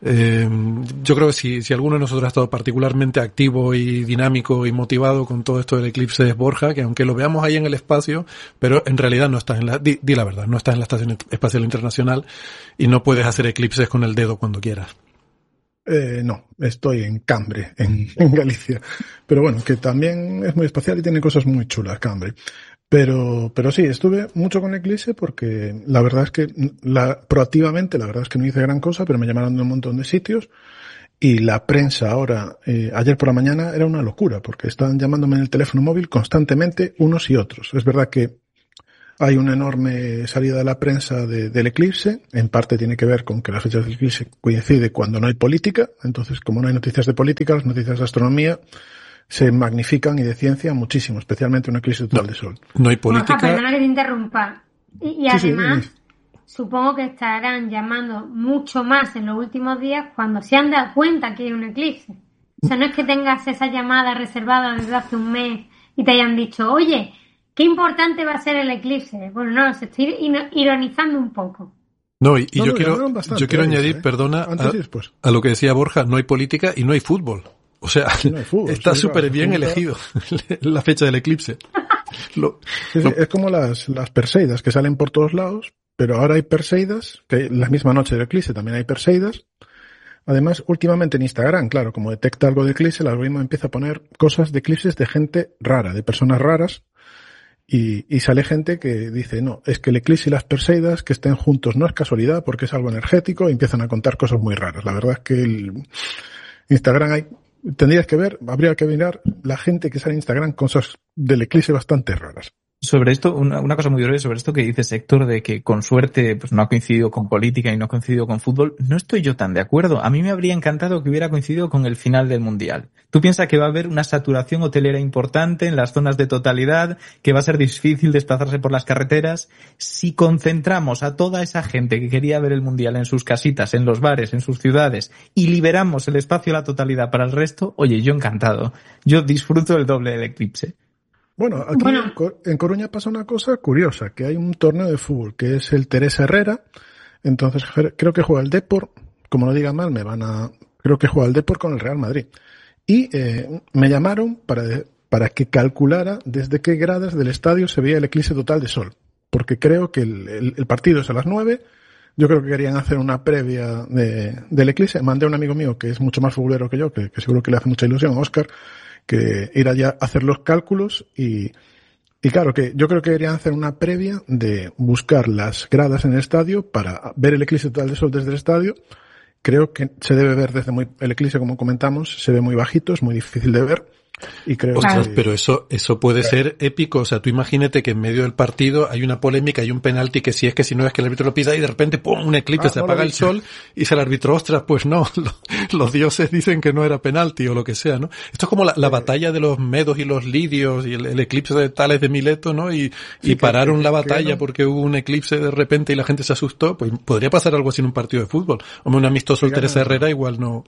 Eh, yo creo que si, si alguno de nosotros ha estado particularmente activo y dinámico y motivado con todo esto del eclipse es Borja, que aunque lo veamos ahí en el espacio, pero en realidad no estás en la, di, di la verdad, no estás en la Estación Espacial Internacional y no puedes hacer eclipses con el dedo cuando quieras. Eh, no, estoy en Cambre, en, en Galicia. Pero bueno, que también es muy espacial y tiene cosas muy chulas, Cambre. Pero, pero sí, estuve mucho con Eclipse porque la verdad es que la, proactivamente, la verdad es que no hice gran cosa, pero me llamaron de un montón de sitios y la prensa ahora, eh, ayer por la mañana era una locura porque estaban llamándome en el teléfono móvil constantemente unos y otros. Es verdad que hay una enorme salida de la prensa de, del eclipse, en parte tiene que ver con que la fecha del eclipse coincide cuando no hay política, entonces como no hay noticias de política, las noticias de astronomía se magnifican y de ciencia muchísimo, especialmente un eclipse total no, de sol. No hay política. Oja, perdona que te interrumpa. Y, y sí, además, sí, supongo que estarán llamando mucho más en los últimos días cuando se han dado cuenta que hay un eclipse. O sea, no es que tengas esa llamada reservada desde hace un mes y te hayan dicho, oye, qué importante va a ser el eclipse. Bueno, no, se estoy ironizando un poco. No, y, y no, yo no, quiero, bastante, yo quiero ¿eh? añadir, perdona, Antes y a, después. a lo que decía Borja, no hay política y no hay fútbol. O sea, no hay fútbol, está súper sí, claro, bien elegido la fecha del eclipse. Lo, sí, sí, lo... Es como las, las Perseidas que salen por todos lados, pero ahora hay Perseidas, que la misma noche del eclipse también hay Perseidas. Además, últimamente en Instagram, claro, como detecta algo de eclipse, el algoritmo empieza a poner cosas de eclipses de gente rara, de personas raras, y, y sale gente que dice, no, es que el eclipse y las Perseidas que estén juntos no es casualidad porque es algo energético, y empiezan a contar cosas muy raras. La verdad es que el Instagram hay, tendrías que ver, habría que mirar la gente que sale en Instagram cosas del eclipse bastante raras. Sobre esto, una, una cosa muy breve sobre esto que dices, Héctor, de que con suerte pues no ha coincidido con política y no ha coincidido con fútbol, no estoy yo tan de acuerdo. A mí me habría encantado que hubiera coincidido con el final del Mundial. ¿Tú piensas que va a haber una saturación hotelera importante en las zonas de totalidad, que va a ser difícil desplazarse por las carreteras? Si concentramos a toda esa gente que quería ver el Mundial en sus casitas, en los bares, en sus ciudades, y liberamos el espacio a la totalidad para el resto, oye, yo encantado. Yo disfruto el doble del eclipse. Bueno, aquí bueno. En, Cor- en Coruña pasa una cosa curiosa, que hay un torneo de fútbol que es el Teresa Herrera, entonces creo que juega el Depor, como no diga mal, me van a, creo que juega el Depor con el Real Madrid. Y eh, me llamaron para, para que calculara desde qué gradas del estadio se veía el eclipse total de sol, porque creo que el, el, el partido es a las nueve, yo creo que querían hacer una previa de, del eclipse, mandé a un amigo mío que es mucho más futbolero que yo, que, que seguro que le hace mucha ilusión, Óscar, que ir allá a hacer los cálculos y, y claro que yo creo que querían hacer una previa de buscar las gradas en el estadio para ver el eclipse total de sol desde el estadio. Creo que se debe ver desde muy, el eclipse, como comentamos, se ve muy bajito, es muy difícil de ver. Y creo Ostras, que... pero eso eso puede ser épico. O sea, tú imagínate que en medio del partido hay una polémica, hay un penalti que si es que si no es que el árbitro lo pisa y de repente ¡pum! Un eclipse, ah, se no apaga el sol y dice el árbitro, ostras, pues no, los, los dioses dicen que no era penalti o lo que sea, ¿no? Esto es como la, la sí. batalla de los medos y los lidios y el, el eclipse de Tales de Mileto, ¿no? Y, sí, y pararon que, la batalla que no. porque hubo un eclipse de repente y la gente se asustó. Pues podría pasar algo así en un partido de fútbol. Hombre, un amistoso el Teresa Herrera igual no...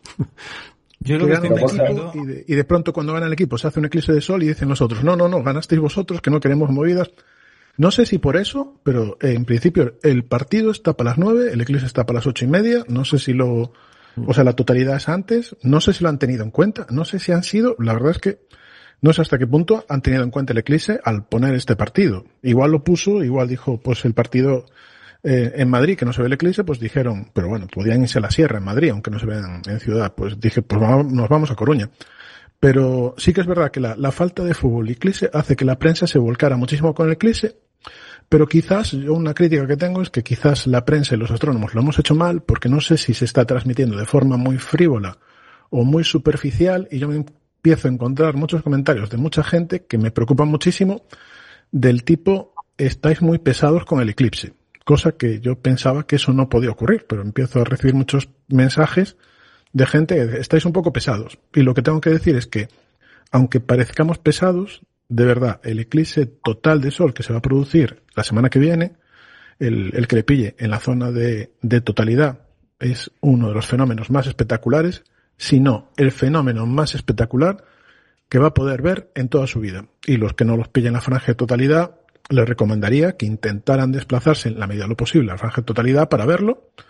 Yo lo que gana un equipo y de, y de pronto cuando gana el equipo se hace un eclipse de sol y dicen los otros, no, no, no, ganasteis vosotros, que no queremos movidas. No sé si por eso, pero eh, en principio el partido está para las nueve, el eclipse está para las ocho y media, no sé si lo, o sea, la totalidad es antes, no sé si lo han tenido en cuenta, no sé si han sido, la verdad es que no sé hasta qué punto han tenido en cuenta el eclipse al poner este partido. Igual lo puso, igual dijo, pues el partido... Eh, en Madrid, que no se ve el eclipse, pues dijeron, pero bueno, podían irse a la sierra en Madrid, aunque no se vean en ciudad. Pues dije, pues vamos, nos vamos a Coruña. Pero sí que es verdad que la, la falta de fútbol y eclipse hace que la prensa se volcara muchísimo con el eclipse, pero quizás, yo una crítica que tengo es que quizás la prensa y los astrónomos lo hemos hecho mal, porque no sé si se está transmitiendo de forma muy frívola o muy superficial, y yo me empiezo a encontrar muchos comentarios de mucha gente que me preocupan muchísimo, del tipo, estáis muy pesados con el eclipse. Cosa que yo pensaba que eso no podía ocurrir, pero empiezo a recibir muchos mensajes de gente que estáis un poco pesados. Y lo que tengo que decir es que, aunque parezcamos pesados, de verdad, el eclipse total de sol que se va a producir la semana que viene, el, el que le pille en la zona de, de totalidad, es uno de los fenómenos más espectaculares, si no el fenómeno más espectacular que va a poder ver en toda su vida. Y los que no los pillen en la franja de totalidad, les recomendaría que intentaran desplazarse en la medida de lo posible a la franja de totalidad para verlo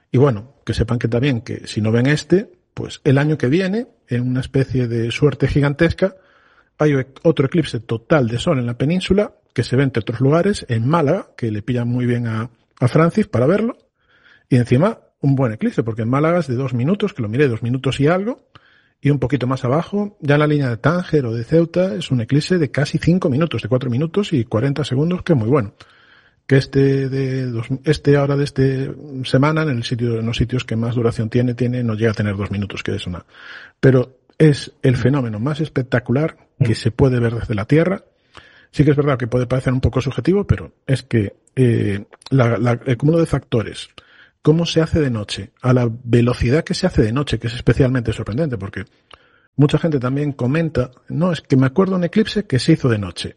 Y bueno, que sepan que también que si no ven este, pues el año que viene, en una especie de suerte gigantesca, hay otro eclipse total de sol en la península que se ve entre otros lugares, en Málaga, que le pillan muy bien a, a Francis para verlo, y encima un buen eclipse, porque en Málaga es de dos minutos, que lo miré, dos minutos y algo, y un poquito más abajo, ya en la línea de Tánger o de Ceuta, es un eclipse de casi cinco minutos, de cuatro minutos y cuarenta segundos, que es muy bueno. Que este de dos, este ahora de este semana, en el sitio, en los sitios que más duración tiene, tiene, no llega a tener dos minutos, que es una. Pero es el fenómeno más espectacular que se puede ver desde la Tierra. Sí que es verdad que puede parecer un poco subjetivo, pero es que eh, la, la, el cúmulo de factores, cómo se hace de noche, a la velocidad que se hace de noche, que es especialmente sorprendente, porque mucha gente también comenta, no, es que me acuerdo de un eclipse que se hizo de noche.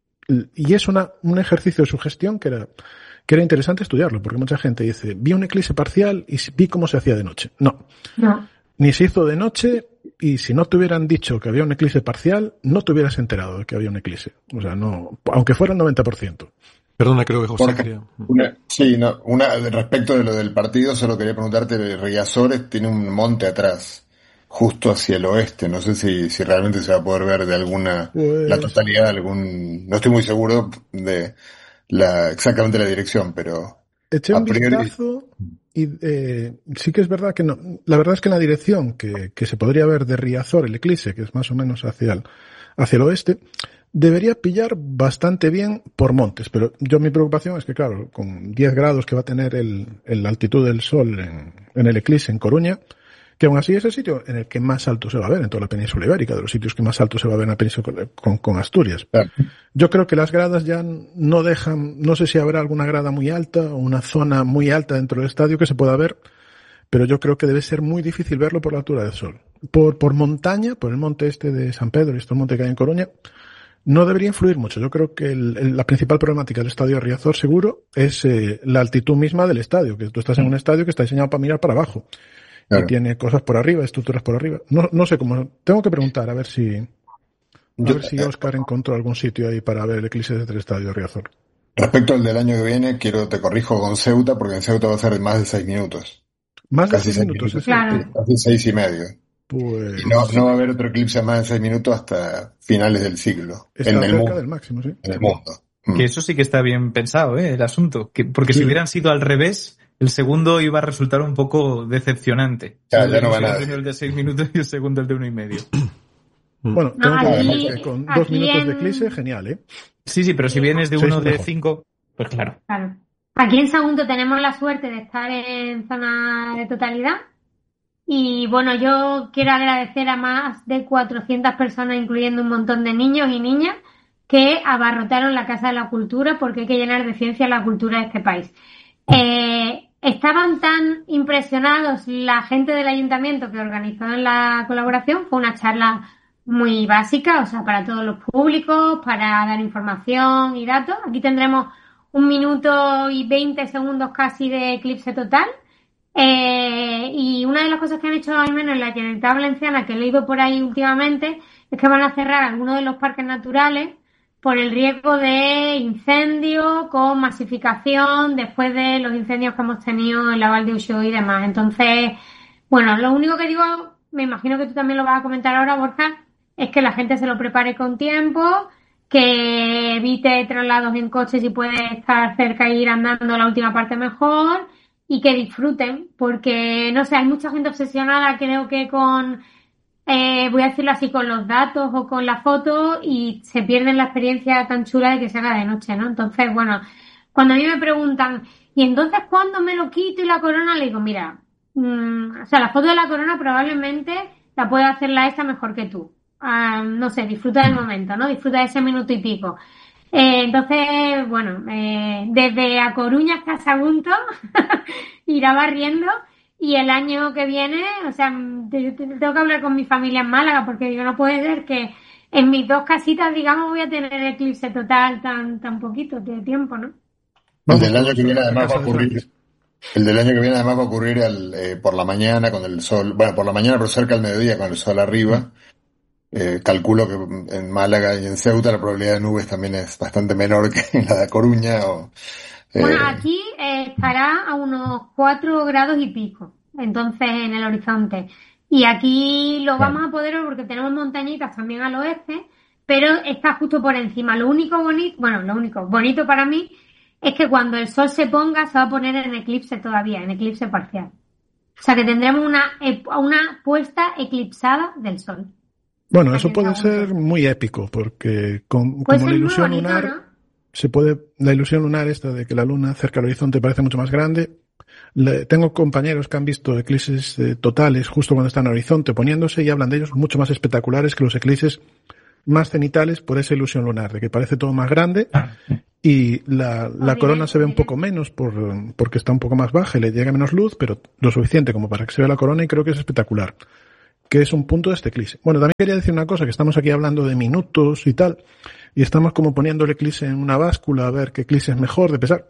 Y es una, un ejercicio de sugestión que era, que era interesante estudiarlo, porque mucha gente dice, vi un eclipse parcial y vi cómo se hacía de noche. No. No. Ni se hizo de noche, y si no te hubieran dicho que había un eclipse parcial, no te hubieras enterado de que había un eclipse. O sea, no, aunque fuera el noventa por ciento. Perdona, creo que José Porque, quería... una, sí, no, una, respecto de lo del partido, solo quería preguntarte, Riazores tiene un monte atrás, justo hacia el oeste, no sé si, si realmente se va a poder ver de alguna, pues... la totalidad de algún, no estoy muy seguro de la, exactamente la dirección, pero... Eché un vistazo y eh, sí que es verdad que no, la verdad es que en la dirección que, que se podría ver de Riazor, el eclipse, que es más o menos hacia el, hacia el oeste, debería pillar bastante bien por montes, pero yo mi preocupación es que claro, con diez grados que va a tener el, el la altitud del sol en, en el eclipse en Coruña, que aún así es el sitio en el que más alto se va a ver en toda la península ibérica, de los sitios que más alto se va a ver en la península con, con Asturias. Claro. Yo creo que las gradas ya no dejan, no sé si habrá alguna grada muy alta o una zona muy alta dentro del estadio que se pueda ver, pero yo creo que debe ser muy difícil verlo por la altura del sol. Por, por montaña, por el monte este de San Pedro y este monte que hay en Coruña, no debería influir mucho. Yo creo que el, el, la principal problemática del estadio de Riazor seguro es eh, la altitud misma del estadio, que tú estás en un estadio que está diseñado para mirar para abajo. Claro. Y tiene cosas por arriba, estructuras por arriba. No, no sé cómo. Tengo que preguntar a ver si, a Yo, ver si Oscar encontró algún sitio ahí para ver el eclipse desde el estadio de Riazor. Respecto al del año que viene, quiero te corrijo con Ceuta, porque en Ceuta va a ser de más de seis minutos. Más de Casi seis minutos, minutos. ¿es cierto? Claro. Casi seis y medio. Pues Y no, no va a haber otro eclipse a más de seis minutos hasta finales del siglo. está en el cerca mundo. del máximo, sí. En el mundo. Mm. Que eso sí que está bien pensado, ¿eh? El asunto. Que, porque Sí. si hubieran sido al revés, el segundo iba a resultar un poco decepcionante. Ya, el ya no va el nada. primero el de seis minutos y el segundo el de uno y medio. Bueno, No, tengo que aquí- decir que con dos aquí minutos en- de eclipse, genial, ¿eh? Sí, sí, pero si vienes de Seis uno de mejor. cinco, pues claro. Claro. Aquí en Sagunto tenemos la suerte de estar en zona de totalidad. Y bueno, yo quiero agradecer a más de cuatrocientas personas, incluyendo un montón de niños y niñas, que abarrotaron la Casa de la Cultura porque hay que llenar de ciencia la cultura de este país. Eh, estaban tan impresionados la gente del ayuntamiento que organizó la colaboración, fue una charla muy básica, o sea, para todos los públicos, para dar información y datos. Aquí tendremos un minuto y veinte segundos casi de eclipse total. Eh, y una de las cosas que han hecho, al menos en la Generalitat Valenciana, que he leído por ahí últimamente, es que van a cerrar algunos de los parques naturales por el riesgo de incendio con masificación después de los incendios que hemos tenido en la Val de Uxó y demás. Entonces, bueno, lo único que digo, me imagino que tú también lo vas a comentar ahora, Borja, es que la gente se lo prepare con tiempo, que evite traslados en coche si puede estar cerca e ir andando la última parte mejor, y que disfruten, porque, no sé, hay mucha gente obsesionada, creo que con, eh, voy a decirlo así, con los datos o con la foto, y se pierden la experiencia tan chula de que se haga de noche, ¿no? Entonces, bueno, cuando a mí me preguntan, ¿y entonces cuándo me lo quito y la corona? Le digo, mira, mmm, o sea, la foto de la corona probablemente la puede hacer la esa mejor que tú. Uh, no sé, disfruta del momento, ¿no? Disfruta de ese minuto y pico. Eh, entonces, bueno, eh, desde A Coruña hasta Sagunto irá barriendo, y el año que viene, o sea, te, te, tengo que hablar con mi familia en Málaga, porque digo, no puede ser que en mis dos casitas, digamos, voy a tener eclipse total tan tan poquito de tiempo, ¿no? El del año que viene además va a ocurrir, el del año que viene además va a ocurrir al, eh, por la mañana con el sol, bueno, por la mañana pero cerca al mediodía con el sol arriba. Eh, calculo que en Málaga y en Ceuta la probabilidad de nubes también es bastante menor que en la de Coruña, o, Bueno, Eh, aquí eh, estará a unos cuatro grados y pico, entonces en el horizonte. Y aquí lo Claro. vamos a poder ver porque tenemos montañitas también al oeste, pero está justo por encima. Lo único bonito, bueno, lo único bonito para mí es que cuando el sol se ponga se va a poner en eclipse todavía, en eclipse parcial. O sea que tendremos una, una puesta eclipsada del sol. Bueno, eso Aquí puede está ser bonito. muy épico, porque con, Puede como la ser muy ilusión bonito, lunar, ¿no? se puede, la ilusión lunar esta de que la luna cerca al horizonte parece mucho más grande. Le, tengo compañeros que han visto eclipses eh, totales justo cuando están al horizonte poniéndose y hablan de ellos mucho más espectaculares que los eclipses más cenitales por esa ilusión lunar, de que parece todo más grande y la, la corona se ve un poco menos por, porque está un poco más baja y le llega menos luz, pero lo suficiente como para que se vea la corona y creo que es espectacular, que es un punto de este eclipse. Bueno, también quería decir una cosa, que estamos aquí hablando de minutos y tal, y estamos como poniendo el eclipse en una báscula a ver qué eclipse es mejor de pesar.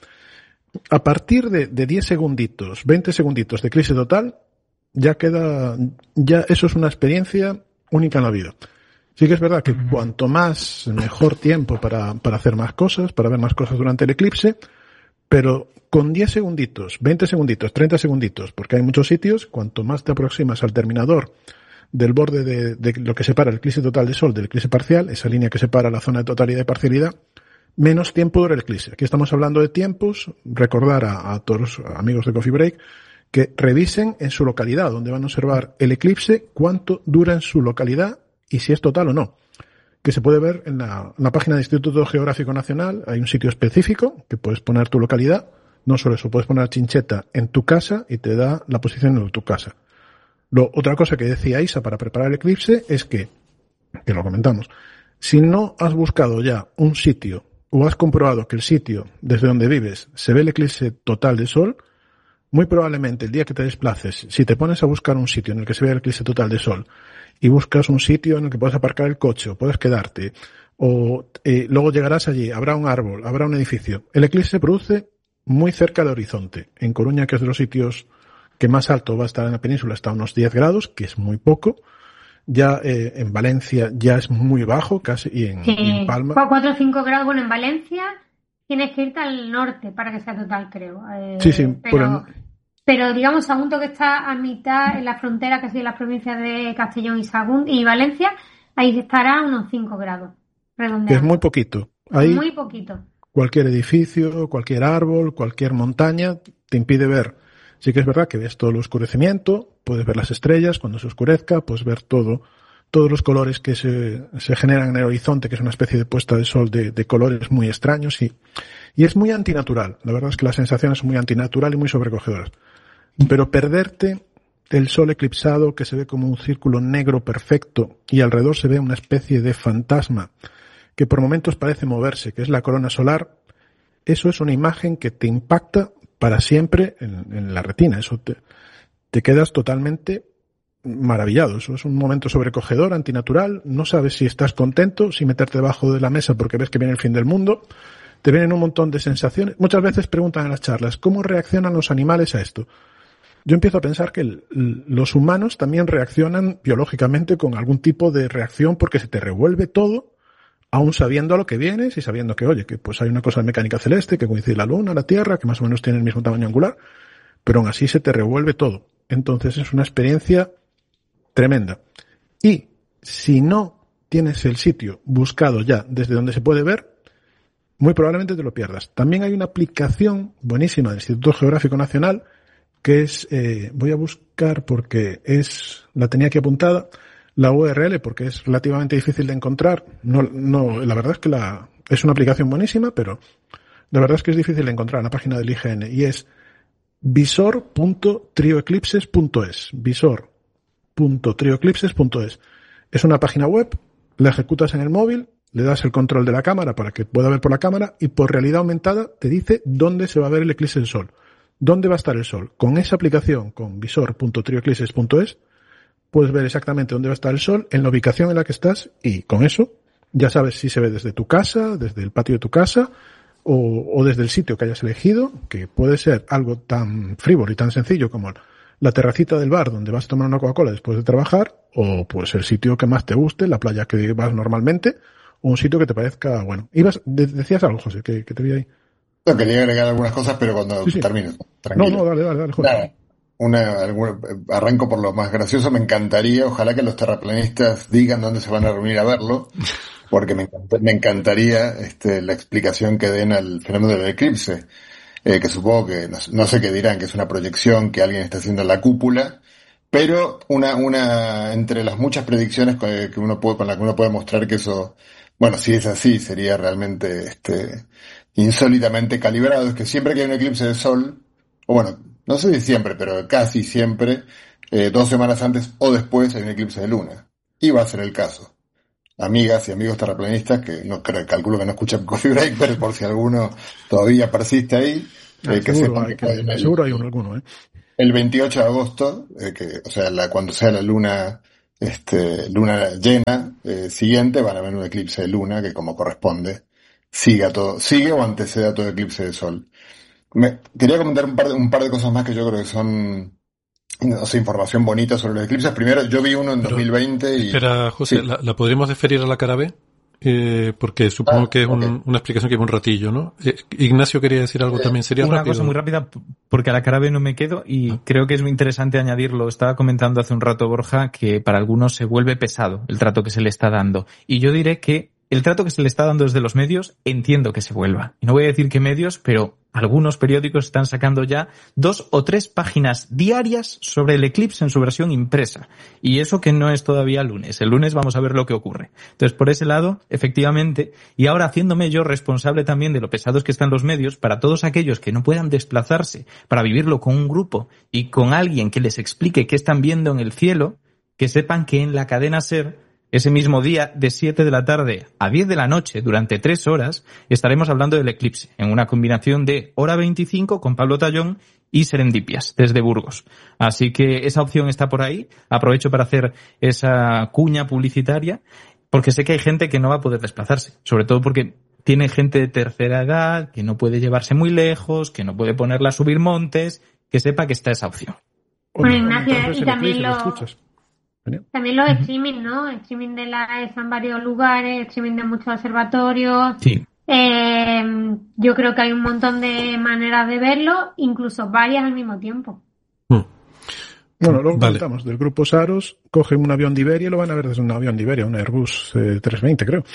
A partir de, de diez segunditos, veinte segunditos de eclipse total, ya queda, ya eso es una experiencia única en la vida. Sí que es verdad que cuanto más, mejor tiempo para, para hacer más cosas, para ver más cosas durante el eclipse, pero con diez segunditos, veinte segunditos, treinta segunditos, porque hay muchos sitios, cuanto más te aproximas al terminador del borde de, de lo que separa el eclipse total de Sol del eclipse parcial, esa línea que separa la zona de totalidad y parcialidad, menos tiempo dura el eclipse. Aquí estamos hablando de tiempos, recordar a, a todos los amigos de Coffee Break que revisen en su localidad, donde van a observar el eclipse, cuánto dura en su localidad y si es total o no. Que se puede ver en la, en la página del Instituto Geográfico Nacional, hay un sitio específico que puedes poner tu localidad, no solo eso, puedes poner Chincheta en tu casa y te da la posición de tu casa. Lo, otra cosa que decía Isa para preparar el eclipse es que, que lo comentamos, si no has buscado ya un sitio o has comprobado que el sitio desde donde vives se ve el eclipse total de Sol, muy probablemente el día que te desplaces, si te pones a buscar un sitio en el que se vea el eclipse total de Sol y buscas un sitio en el que puedas aparcar el coche o puedes quedarte, o eh, luego llegarás allí, habrá un árbol, habrá un edificio. El eclipse se produce muy cerca del horizonte. En Coruña, que es de los sitios que más alto va a estar en la península, está a unos diez grados, que es muy poco. Ya eh, en Valencia ya es muy bajo, casi, y en, Sí, y en Palma. cuatro o cinco grados. Bueno, en Valencia tienes que irte al norte para que sea total, creo. Eh, Sí, sí, pero, por el- pero digamos, Sagunto, que está a mitad en la frontera casi de las provincias de Castellón y Sagunto y Valencia, ahí estará a unos cinco grados. Redondeado. que es muy poquito. Ahí Muy poquito. cualquier edificio, cualquier árbol, cualquier montaña te impide ver. Sí que es verdad que ves todo el oscurecimiento, puedes ver las estrellas cuando se oscurezca, puedes ver todo, todos los colores que se, se generan en el horizonte, que es una especie de puesta de sol de, de colores muy extraños y, y es muy antinatural. La verdad es que las sensaciones son muy antinatural y muy sobrecogedoras. Pero perderte el sol eclipsado, que se ve como un círculo negro perfecto y alrededor se ve una especie de fantasma que por momentos parece moverse, que es la corona solar, eso es una imagen que te impacta para siempre en, en la retina. Eso te, te quedas totalmente maravillado. Eso es un momento sobrecogedor, antinatural. No sabes si estás contento, si meterte debajo de la mesa porque ves que viene el fin del mundo. Te vienen un montón de sensaciones. Muchas veces preguntan en las charlas, ¿cómo reaccionan los animales a esto? Yo empiezo a pensar que el, los humanos también reaccionan biológicamente con algún tipo de reacción porque se te revuelve todo, aún sabiendo a lo que vienes y sabiendo que, oye, que pues hay una cosa de mecánica celeste, que coincide la Luna, la Tierra, que más o menos tiene el mismo tamaño angular, pero aún así se te revuelve todo. Entonces es una experiencia tremenda. Y si no tienes el sitio buscado ya desde donde se puede ver, muy probablemente te lo pierdas. También hay una aplicación buenísima del Instituto Geográfico Nacional que es, eh, voy a buscar porque es, la tenía aquí apuntada, la U R L porque es relativamente difícil de encontrar. No, no, la verdad es que la, es una aplicación buenísima, pero la verdad es que es difícil de encontrar en la página del I G N y es visor punto trioeclipses punto es. visor punto trioeclipses punto es. Es una página web, la ejecutas en el móvil, le das el control de la cámara para que pueda ver por la cámara y por realidad aumentada te dice dónde se va a ver el eclipse del sol. ¿Dónde va a estar el sol? Con esa aplicación, con visor punto trioeclipses punto es, puedes ver exactamente dónde va a estar el sol, en la ubicación en la que estás, y con eso ya sabes si se ve desde tu casa, desde el patio de tu casa, o, o desde el sitio que hayas elegido, que puede ser algo tan frívolo y tan sencillo como la terracita del bar donde vas a tomar una Coca-Cola después de trabajar, o pues el sitio que más te guste, la playa que vas normalmente, o un sitio que te parezca bueno. Ibas, de, decías algo, José, que, que te vi ahí. No, quería agregar algunas cosas, pero cuando sí, sí. termine, tranquilo. No, no, dale, dale, dale, joder. Nada, una, alguna, arranco por lo más gracioso. Me encantaría, ojalá que los terraplanistas digan dónde se van a reunir a verlo, porque me, encant- me encantaría este, la explicación que den al fenómeno del eclipse, eh, que supongo que, no, no sé qué dirán, que es una proyección que alguien está haciendo en la cúpula, pero una, una, entre las muchas predicciones que, que uno puede, con las que uno puede mostrar que eso, bueno, si es así, sería realmente, este, insólitamente calibrado, es que siempre que hay un eclipse de sol, o bueno, no sé si siempre, pero casi siempre, eh, dos semanas antes o después hay un eclipse de luna. Y va a ser el caso. Amigas y amigos terraplanistas, que no creo, calculo que no escuchan Coffee Break, pero por si alguno todavía persiste ahí, ah, eh, que seguro, sepan hay, que que, el, seguro hay uno, alguno, ¿eh? El veintiocho de agosto, eh, que, o sea, la, cuando sea la luna, este, luna llena, eh, siguiente, van a ver un eclipse de luna que como corresponde, siga todo, sigue o anteceda todo eclipse de sol. Me, quería comentar un par, de, un par de cosas más que yo creo que son, no sé, información bonita sobre los eclipses. Primero, yo vi uno en Pero, dos mil veinte y... Espera, José, sí. ¿la, ¿la podríamos deferir a la cara B? Eh, porque supongo ah, que es un, okay. una explicación que lleva un ratillo, ¿no? Eh, Ignacio quería decir algo eh, también, sería una rápido. Cosa muy rápida, porque a la cara B no me quedo y ah. creo que es muy interesante añadirlo. Estaba comentando hace un rato Borja que para algunos se vuelve pesado el trato que se le está dando. Y yo diré que el trato que se le está dando desde los medios, entiendo que se vuelva. Y no voy a decir qué medios, pero algunos periódicos están sacando ya dos o tres páginas diarias sobre el eclipse en su versión impresa. Y eso que no es todavía lunes. El lunes vamos a ver lo que ocurre. Entonces, por ese lado, efectivamente, y ahora haciéndome yo responsable también de lo pesados que están los medios, para todos aquellos que no puedan desplazarse para vivirlo con un grupo y con alguien que les explique qué están viendo en el cielo, que sepan que en la cadena SER, ese mismo día, de siete de la tarde a diez de la noche, durante tres horas, estaremos hablando del eclipse, en una combinación de hora veinticinco con Pablo Tallón y Serendipias, desde Burgos. Así que esa opción está por ahí. Aprovecho para hacer esa cuña publicitaria, porque sé que hay gente que no va a poder desplazarse, sobre todo porque tiene gente de tercera edad, que no puede llevarse muy lejos, que no puede ponerla a subir montes, que sepa que está esa opción. Bueno, Ignacio, y también lo... También los streaming, ¿no? Streaming de la E S A en varios lugares, streaming de muchos observatorios. Sí. Eh, yo creo que hay un montón de maneras de verlo, incluso varias al mismo tiempo. Mm. Bueno, luego vale. comentamos del grupo Saros, cogen un avión de Iberia y lo van a ver desde un avión de Iberia, un Airbus eh, trescientos veinte, creo.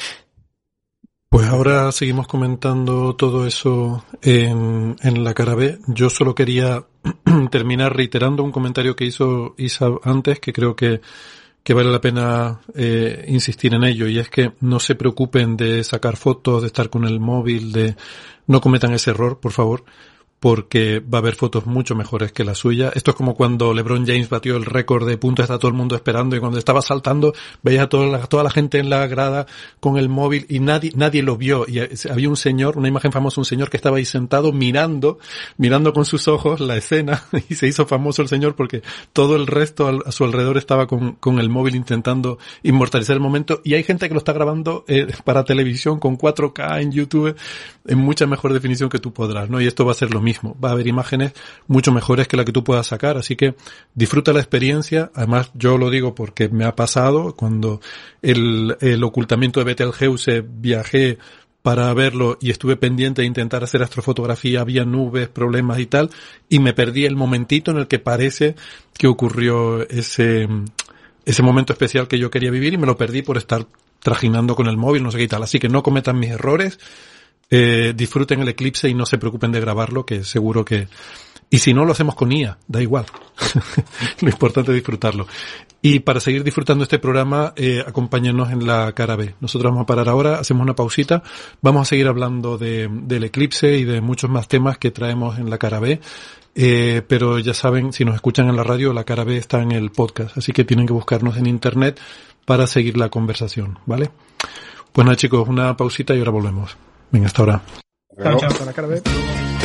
Pues ahora seguimos comentando todo eso en, en la cara B. Yo solo quería terminar reiterando un comentario que hizo Isa antes, que creo que, que vale la pena eh, insistir en ello, y es que no se preocupen de sacar fotos, de estar con el móvil, de no cometan ese error, por favor, porque va a haber fotos mucho mejores que la suya. Esto es como cuando LeBron James batió el récord de puntos, está todo el mundo esperando, y cuando estaba saltando veías a toda la, toda la gente en la grada con el móvil y nadie nadie lo vio, y había un señor, una imagen famosa, un señor que estaba ahí sentado mirando, mirando con sus ojos la escena, y se hizo famoso el señor porque todo el resto a su alrededor estaba con, con el móvil intentando inmortalizar el momento, y hay gente que lo está grabando eh, para televisión con cuatro K en YouTube en mucha mejor definición que tú podrás, ¿no? Y esto va a ser lo mismo. Mismo. Va a haber imágenes mucho mejores que la que tú puedas sacar, así que disfruta la experiencia. Además, yo lo digo porque me ha pasado cuando el, el ocultamiento de Betelgeuse viajé para verlo y estuve pendiente de intentar hacer astrofotografía, había nubes, problemas y tal, y me perdí el momentito en el que parece que ocurrió ese, ese momento especial que yo quería vivir, y me lo perdí por estar trajinando con el móvil, no sé qué y tal. Así que no cometan mis errores. Eh, disfruten el eclipse y no se preocupen de grabarlo, que seguro que... Y si no, lo hacemos con I A, da igual. Lo importante es disfrutarlo. Y para seguir disfrutando este programa, eh, acompáñenos en la cara B. Nosotros vamos a parar ahora, hacemos una pausita, vamos a seguir hablando de, del eclipse y de muchos más temas que traemos en la cara B. Eh, pero ya saben, si nos escuchan en la radio, la cara B está en el podcast, así que tienen que buscarnos en internet para seguir la conversación, ¿vale? Pues nada, chicos, una pausita y ahora volvemos. Venga, hasta ahora. Chao, chao, hasta la cara B.